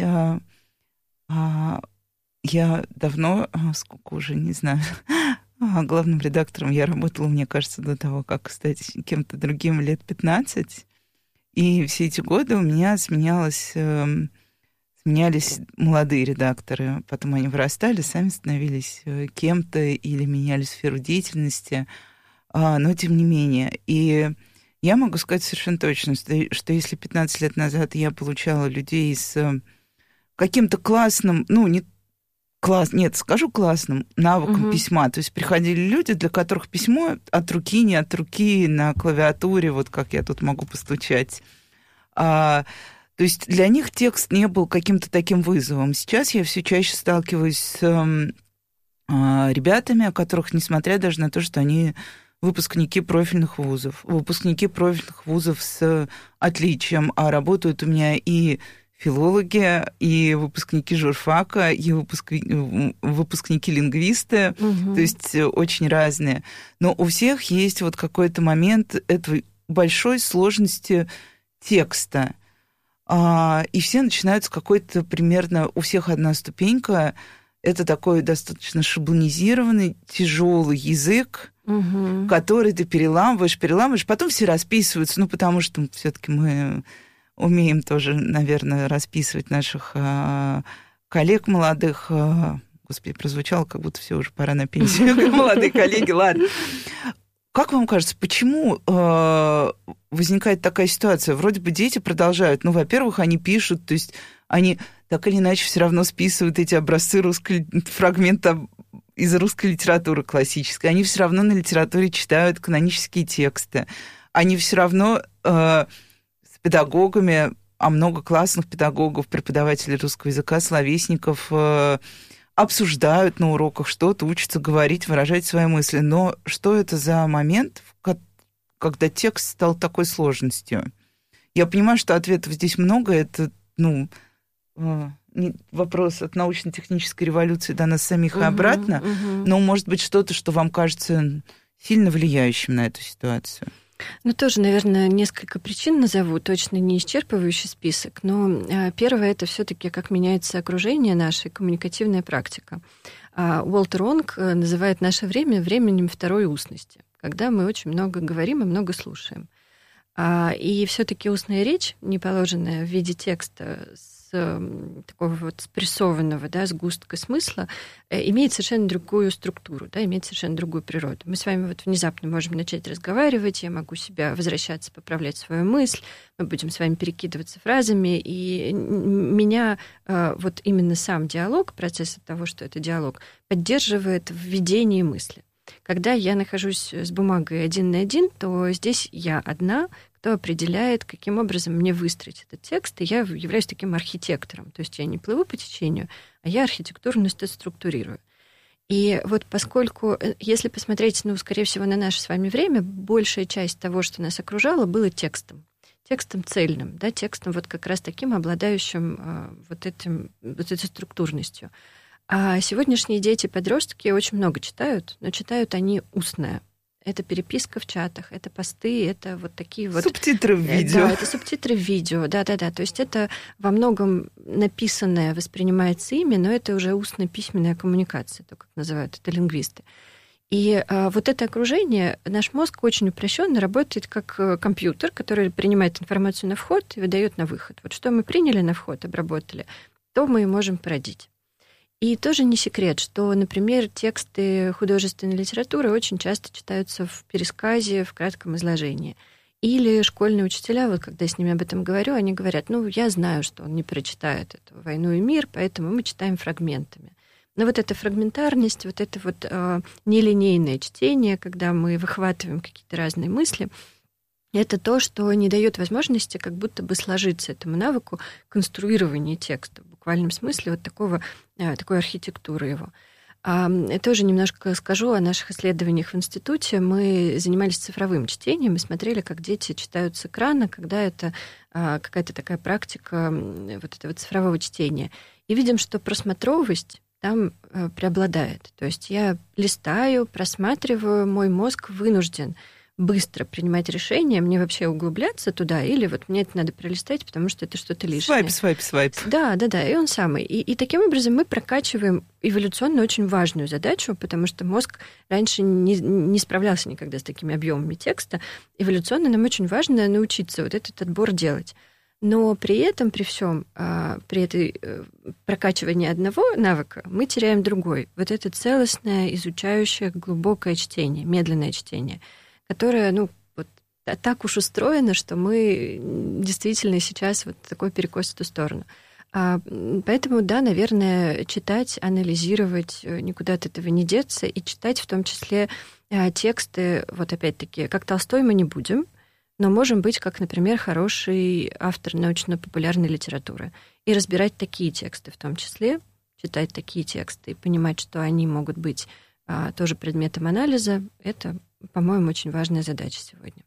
Я давно, сколько уже, не знаю, главным редактором я работала, мне кажется, до того, как стать кем-то другим, лет пятнадцать. И все эти годы у меня сменялось, сменялись молодые редакторы. Потом они вырастали, сами становились кем-то или меняли сферу деятельности. Но тем не менее. И я могу сказать совершенно точно, что если пятнадцать лет назад я получала людей с... каким-то классным, ну, не класс, нет, скажу классным навыком угу. письма. То есть приходили люди, для которых письмо от руки, не от руки, на клавиатуре, вот как я тут могу постучать. А, то есть для них текст не был каким-то таким вызовом. Сейчас я все чаще сталкиваюсь с а, ребятами, о которых, несмотря даже на то, что они выпускники профильных вузов, выпускники профильных вузов с отличием, а работают у меня и филологи, и выпускники журфака, и выпускники, выпускники лингвисты, угу. то есть очень разные. Но у всех есть вот какой-то момент этой большой сложности текста. И все начинают с какой-то примерно, у всех одна ступенька, это такой достаточно шаблонизированный, тяжелый язык, угу. который ты переламываешь, переламываешь, потом все расписываются, ну, потому что все-таки мы... умеем тоже, наверное, расписывать наших а, коллег молодых. А, господи, прозвучало, как будто все уже пора на пенсию. Молодые коллеги, ладно. Как вам кажется, почему а, возникает такая ситуация? Вроде бы дети продолжают. Ну, во-первых, они пишут, то есть они так или иначе все равно списывают эти образцы русской, фрагмента из русской литературы классической. Они все равно на литературе читают канонические тексты. Они все равно... А, педагогами, а много классных педагогов, преподавателей русского языка, словесников э, обсуждают на уроках что-то, учатся говорить, выражать свои мысли. Но что это за момент, когда текст стал такой сложностью? Я понимаю, что ответов здесь много. Это, ну, э, вопрос от научно-технической революции до нас самих угу, и обратно. Угу. Но, может быть, что-то, что вам кажется сильно влияющим на эту ситуацию. Ну, тоже, наверное, несколько причин назову, точно не исчерпывающий список, но первое – это все-таки как меняется окружение наше, коммуникативная практика. Уолтер Онг называет наше время временем второй устности, когда мы очень много говорим и много слушаем. И все-таки устная речь, не положенная в виде текста, такого вот спрессованного, да, сгустка смысла, имеет совершенно другую структуру, да, имеет совершенно другую природу. Мы с вами вот внезапно можем начать разговаривать, я могу себя возвращаться, поправлять свою мысль, мы будем с вами перекидываться фразами, и меня вот именно сам диалог, процесс от того, что это диалог, поддерживает в ведении мысли. Когда я нахожусь с бумагой один на один, то здесь я одна, кто определяет, каким образом мне выстроить этот текст, и я являюсь таким архитектором. То есть я не плыву по течению, а я архитектурно структурирую. И вот поскольку, если посмотреть, ну, скорее всего, на наше с вами время, большая часть того, что нас окружало, было текстом. Текстом цельным, да, текстом вот как раз таким, обладающим э, вот, этим, вот этой структурностью. А сегодняшние дети-подростки очень много читают, но читают они устное. Это переписка в чатах, это посты, это вот такие вот... Субтитры в видео. Да, это субтитры в видео, да-да-да. То есть это во многом написанное воспринимается ими, но это уже устно-письменная коммуникация, то, как называют это лингвисты. И а, вот это окружение, наш мозг очень упрощенно работает как компьютер, который принимает информацию на вход и выдает на выход. Вот что мы приняли на вход, обработали, то мы и можем породить. И тоже не секрет, что, например, тексты художественной литературы очень часто читаются в пересказе, в кратком изложении. Или школьные учителя, вот когда я с ними об этом говорю, они говорят, ну, я знаю, что он не прочитает эту «Войну и мир», поэтому мы читаем фрагментами. Но вот эта фрагментарность, вот это вот э, нелинейное чтение, когда мы выхватываем какие-то разные мысли, это то, что не дает возможности как будто бы сложиться этому навыку конструирования текста, в буквальном смысле вот такого, э, такой архитектуры его. А, я тоже немножко скажу о наших исследованиях в институте. Мы занимались цифровым чтением и смотрели, как дети читают с экрана, когда это э, какая-то такая практика вот этого цифрового чтения. И видим, что просмотровость там э, преобладает. То есть я листаю, просматриваю, мой мозг вынужден быстро принимать решения, мне вообще углубляться туда, или вот мне это надо пролистать, потому что это что-то лишнее. Свайп, свайп, свайп. Да, да, да, и он самый. И, и таким образом мы прокачиваем эволюционно очень важную задачу, потому что мозг раньше не, не справлялся никогда с такими объемами текста. Эволюционно нам очень важно научиться вот этот отбор делать. Но при этом, при всем, при этой прокачивании одного навыка мы теряем другой. Вот это целостное, изучающее, глубокое чтение, медленное чтение, которое, ну, вот так уж устроено, что мы действительно сейчас вот такой перекос в эту сторону. Поэтому, да, наверное, читать, анализировать, никуда от этого не деться, и читать в том числе тексты, вот опять-таки, как Толстой мы не будем, но можем быть, как, например, хороший автор научно-популярной литературы и разбирать такие тексты в том числе, читать такие тексты и понимать, что они могут быть а, тоже предметом анализа, это, по-моему, очень важная задача сегодня.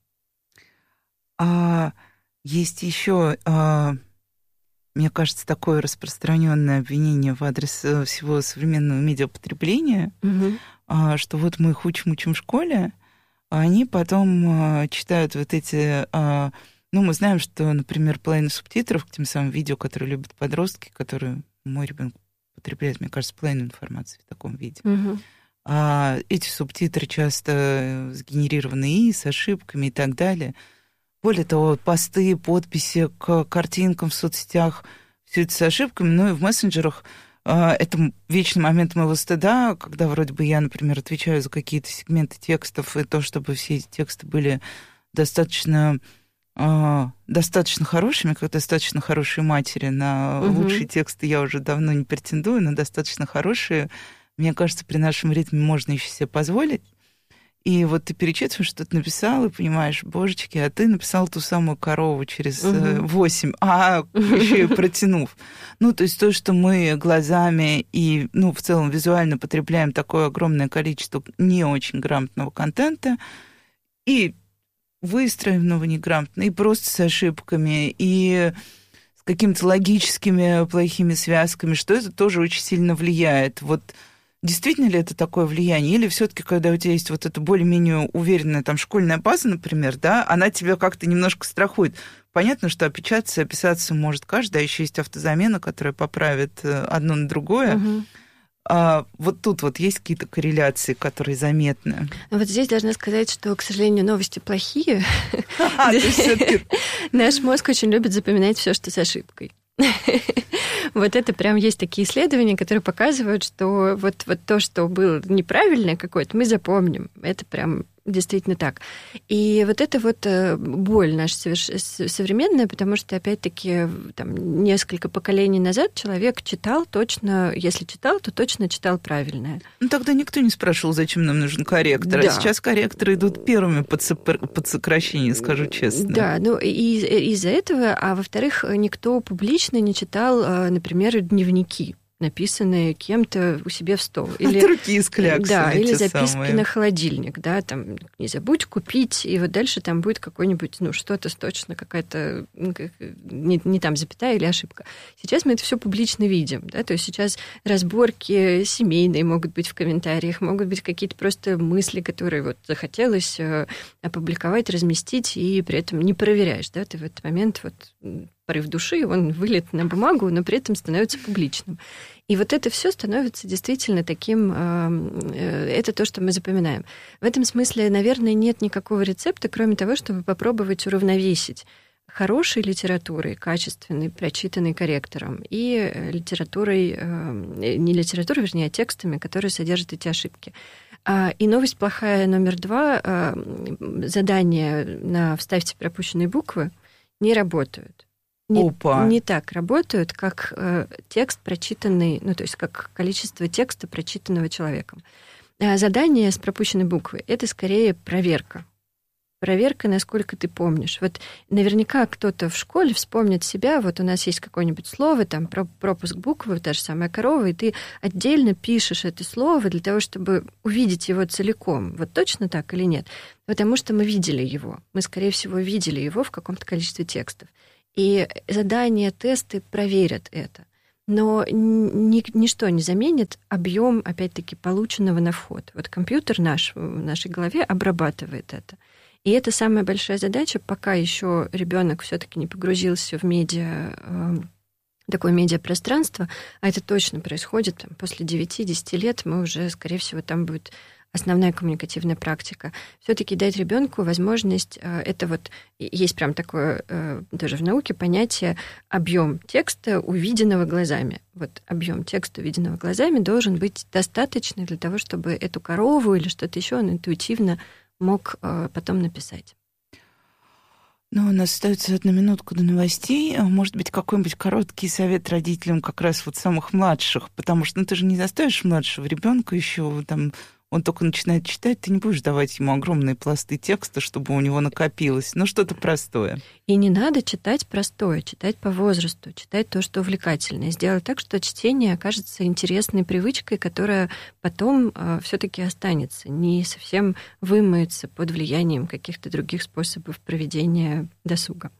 А есть еще, а, мне кажется, такое распространенное обвинение в адрес всего современного медиапотребления, угу. а, что вот мы их учим, учим в школе, а они потом а, читают вот эти... А, ну, мы знаем, что, например, половина субтитров к тем самым видео, которые любят подростки, которые мой ребенок потребляет, мне кажется, половину информации в таком виде. Угу. А эти субтитры часто сгенерированы и с ошибками и так далее. Более того, посты, подписи к картинкам в соцсетях, все это с ошибками, но и в мессенджерах. Это вечный момент моего стыда, когда вроде бы я, например, отвечаю за какие-то сегменты текстов, и то, чтобы все эти тексты были достаточно, достаточно хорошими, как достаточно хорошие матери. На угу. лучшие тексты я уже давно не претендую, но достаточно хорошие, мне кажется, при нашем ритме можно еще себе позволить. И вот ты перечитываешь, что ты написал, и понимаешь, божечки, а ты написал ту самую корову через восемь, угу. а еще и протянув. Ну, то есть то, что мы глазами и, ну, в целом визуально потребляем такое огромное количество не очень грамотного контента, и выстроенного неграмотно, и просто с ошибками, и с какими-то логическими плохими связками, что это тоже очень сильно влияет. Вот действительно ли это такое влияние? Или все-таки, когда у тебя есть вот эта более-менее уверенная там школьная база, например, да, она тебя как-то немножко страхует. Понятно, что опечататься и описаться может каждый, а еще есть автозамена, которая поправит одно на другое. Угу. А вот тут вот есть какие-то корреляции, которые заметны? Вот здесь должна сказать, что, к сожалению, новости плохие. Наш мозг очень любит запоминать все, что с ошибкой. Вот это прям есть такие исследования, которые показывают, что вот, вот то, что было неправильное какое-то, мы запомним. Это прям действительно так. И вот это вот боль наша современная, потому что, опять-таки, там, несколько поколений назад человек читал точно, если читал, то точно читал правильное. Ну, тогда никто не спрашивал, зачем нам нужен корректор. Да. А сейчас корректоры идут первыми под, сопр... под сокращение, скажу честно. Да, ну, и из-за этого, а во-вторых, никто публично не читал, например, дневники, написанные кем-то у себя в стол. Или, от руки из кляксами. Да, или записки самые. На холодильник, да, там, не забудь купить, и вот дальше там будет какой-нибудь, ну, что-то точно, какая-то, не, не там запятая или ошибка. Сейчас мы это все публично видим, да, то есть сейчас разборки семейные могут быть в комментариях, могут быть какие-то просто мысли, которые вот захотелось опубликовать, разместить, и при этом не проверяешь, да, ты в этот момент вот порыв души, он вылет на бумагу, но при этом становится публичным. И вот это все становится действительно таким, это то, что мы запоминаем. В этом смысле, наверное, нет никакого рецепта, кроме того, чтобы попробовать уравновесить хорошей литературой, качественной, прочитанной корректором, и литературой, не литературой, вернее, а текстами, которые содержат эти ошибки. И новость плохая номер два. Задания на «вставьте пропущенные буквы» не работают. Не, не так работают, как э, текст, прочитанный, ну, то есть как количество текста, прочитанного человеком. А задание с пропущенной буквы — это скорее проверка. Проверка, насколько ты помнишь. Вот наверняка кто-то в школе вспомнит себя, вот у нас есть какое-нибудь слово, там, пропуск буквы, та же самая корова, и ты отдельно пишешь это слово для того, чтобы увидеть его целиком. Вот точно так или нет? Потому что мы видели его. Мы, скорее всего, видели его в каком-то количестве текстов. И задания, тесты проверят это. Но ни, ничто не заменит объем, опять-таки, полученного на вход. Вот компьютер наш в нашей голове обрабатывает это. И это самая большая задача, пока еще ребенок все-таки не погрузился в медиа, такое медиапространство, а это точно происходит там, после девяти-десяти лет, мы уже, скорее всего, там будет основная коммуникативная практика. Все-таки дать ребенку возможность, это вот есть прям такое даже в науке понятие объем текста, увиденного глазами. Вот объем текста, увиденного глазами, должен быть достаточный для того, чтобы эту корову или что-то еще он интуитивно мог потом написать. Ну, у нас остается одна минутка до новостей. Может быть, какой-нибудь короткий совет родителям как раз вот самых младших, потому что ну, ты же не заставишь младшего ребенка еще там. Он только начинает читать, ты не будешь давать ему огромные пласты текста, чтобы у него накопилось. Ну, что-то простое. И не надо читать простое, читать по возрасту, читать то, что увлекательное. Сделать так, что чтение окажется интересной привычкой, которая потом э, все-таки останется, не совсем вымоется под влиянием каких-то других способов проведения досуга.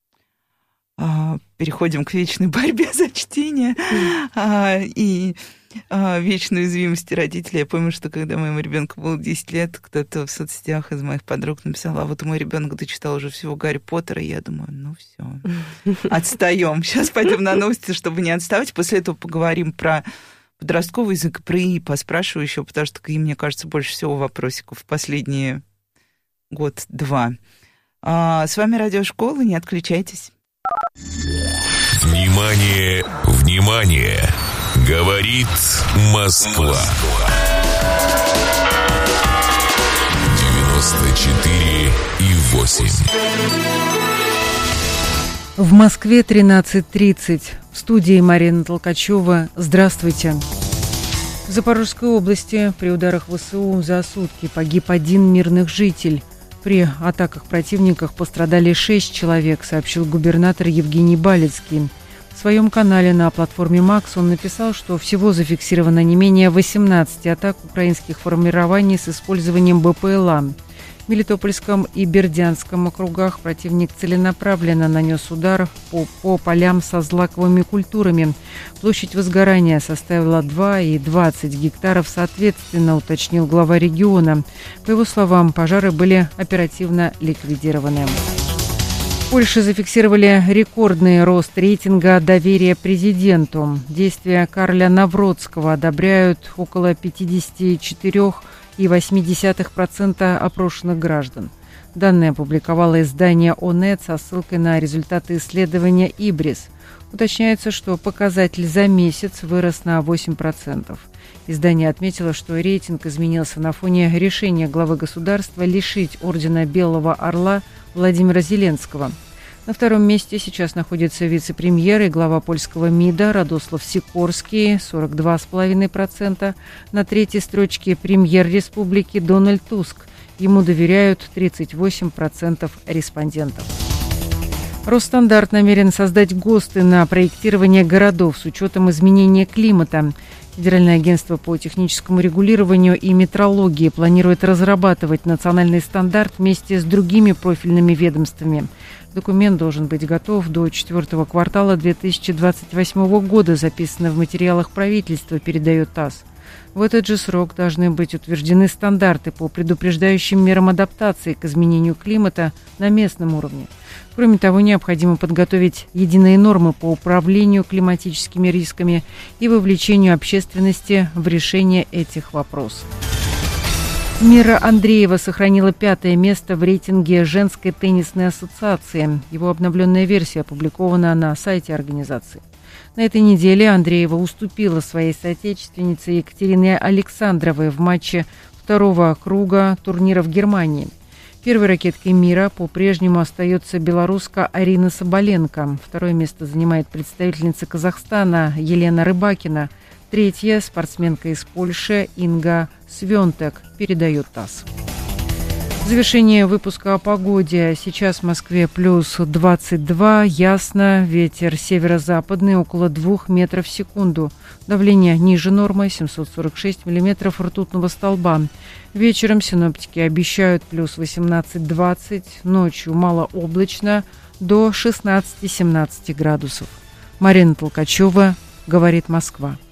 Переходим к вечной борьбе за чтение mm. и вечной уязвимости родителей. Я помню, что когда моему ребенку было десять лет, кто-то в соцсетях из моих подруг написал: а вот мой ребенок дочитал уже всего Гарри Поттера, и я думаю, ну все, отстаем. Сейчас пойдем на новости, чтобы не отставать. После этого поговорим про подростковый язык, про ИИ, поспрашиваю еще, потому что к ИИ, мне кажется, больше всего вопросиков в последние год-два. С вами Радиошкола, не отключайтесь. Внимание, внимание! Говорит Москва. девяносто четыре и восемь. В Москве тринадцать тридцать. В студии Марина Толкачева. Здравствуйте. В Запорожской области при ударах ВСУ за сутки погиб один мирных житель. При атаках противников пострадали шесть человек, сообщил губернатор Евгений Балицкий. В своем канале на платформе Макс он написал, что всего зафиксировано не менее восемнадцать атак украинских формирований с использованием БПЛА. В Мелитопольском и Бердянском округах противник целенаправленно нанес удар по, по полям со злаковыми культурами. Площадь возгорания составила два и двадцать гектаров соответственно, уточнил глава региона. По его словам, пожары были оперативно ликвидированы. В Польше зафиксировали рекордный рост рейтинга доверия президенту. Действия Карля Навроцкого одобряют около пятьдесят четыре целых восемь десятых процента опрошенных граждан. Данные опубликовало издание «Онет» со ссылкой на результаты исследования «Ибрис». Уточняется, что показатель за месяц вырос на восемь процентов. Издание отметило, что рейтинг изменился на фоне решения главы государства лишить ордена Белого Орла Владимира Зеленского. На втором месте сейчас находится вице-премьер и глава польского МИДа Радослав Сикорский, сорок два целых пять десятых процента. На третьей строчке премьер республики Дональд Туск. Ему доверяют тридцать восемь процентов респондентов. Росстандарт намерен создать ГОСТы на проектирование городов с учетом изменения климата. Федеральное агентство по техническому регулированию и метрологии планирует разрабатывать национальный стандарт вместе с другими профильными ведомствами. Документ должен быть готов до четвертого квартала две тысячи двадцать восьмого года, записано в материалах правительства, передает ТАСС. В этот же срок должны быть утверждены стандарты по предупреждающим мерам адаптации к изменению климата на местном уровне. Кроме того, необходимо подготовить единые нормы по управлению климатическими рисками и вовлечению общественности в решение этих вопросов. Мира Андреева сохранила пятое место в рейтинге Женской теннисной ассоциации. Его обновленная версия опубликована на сайте организации. На этой неделе Андреева уступила своей соотечественнице Екатерине Александровой в матче второго круга турнира в Германии. Первой ракеткой мира по-прежнему остается белоруска Арина Соболенко. Второе место занимает представительница Казахстана Елена Рыбакина. Третья – спортсменка из Польши Инга Свентек, передает ТАСС. В завершение выпуска о погоде. Сейчас в Москве плюс двадцать два, ясно, ветер северо-западный около двух метров в секунду. Давление ниже нормы, семьсот сорок шесть миллиметров ртутного столба. Вечером синоптики обещают плюс восемнадцать двадцать, ночью малооблачно до шестнадцать семнадцать градусов. Марина Толкачева, говорит Москва.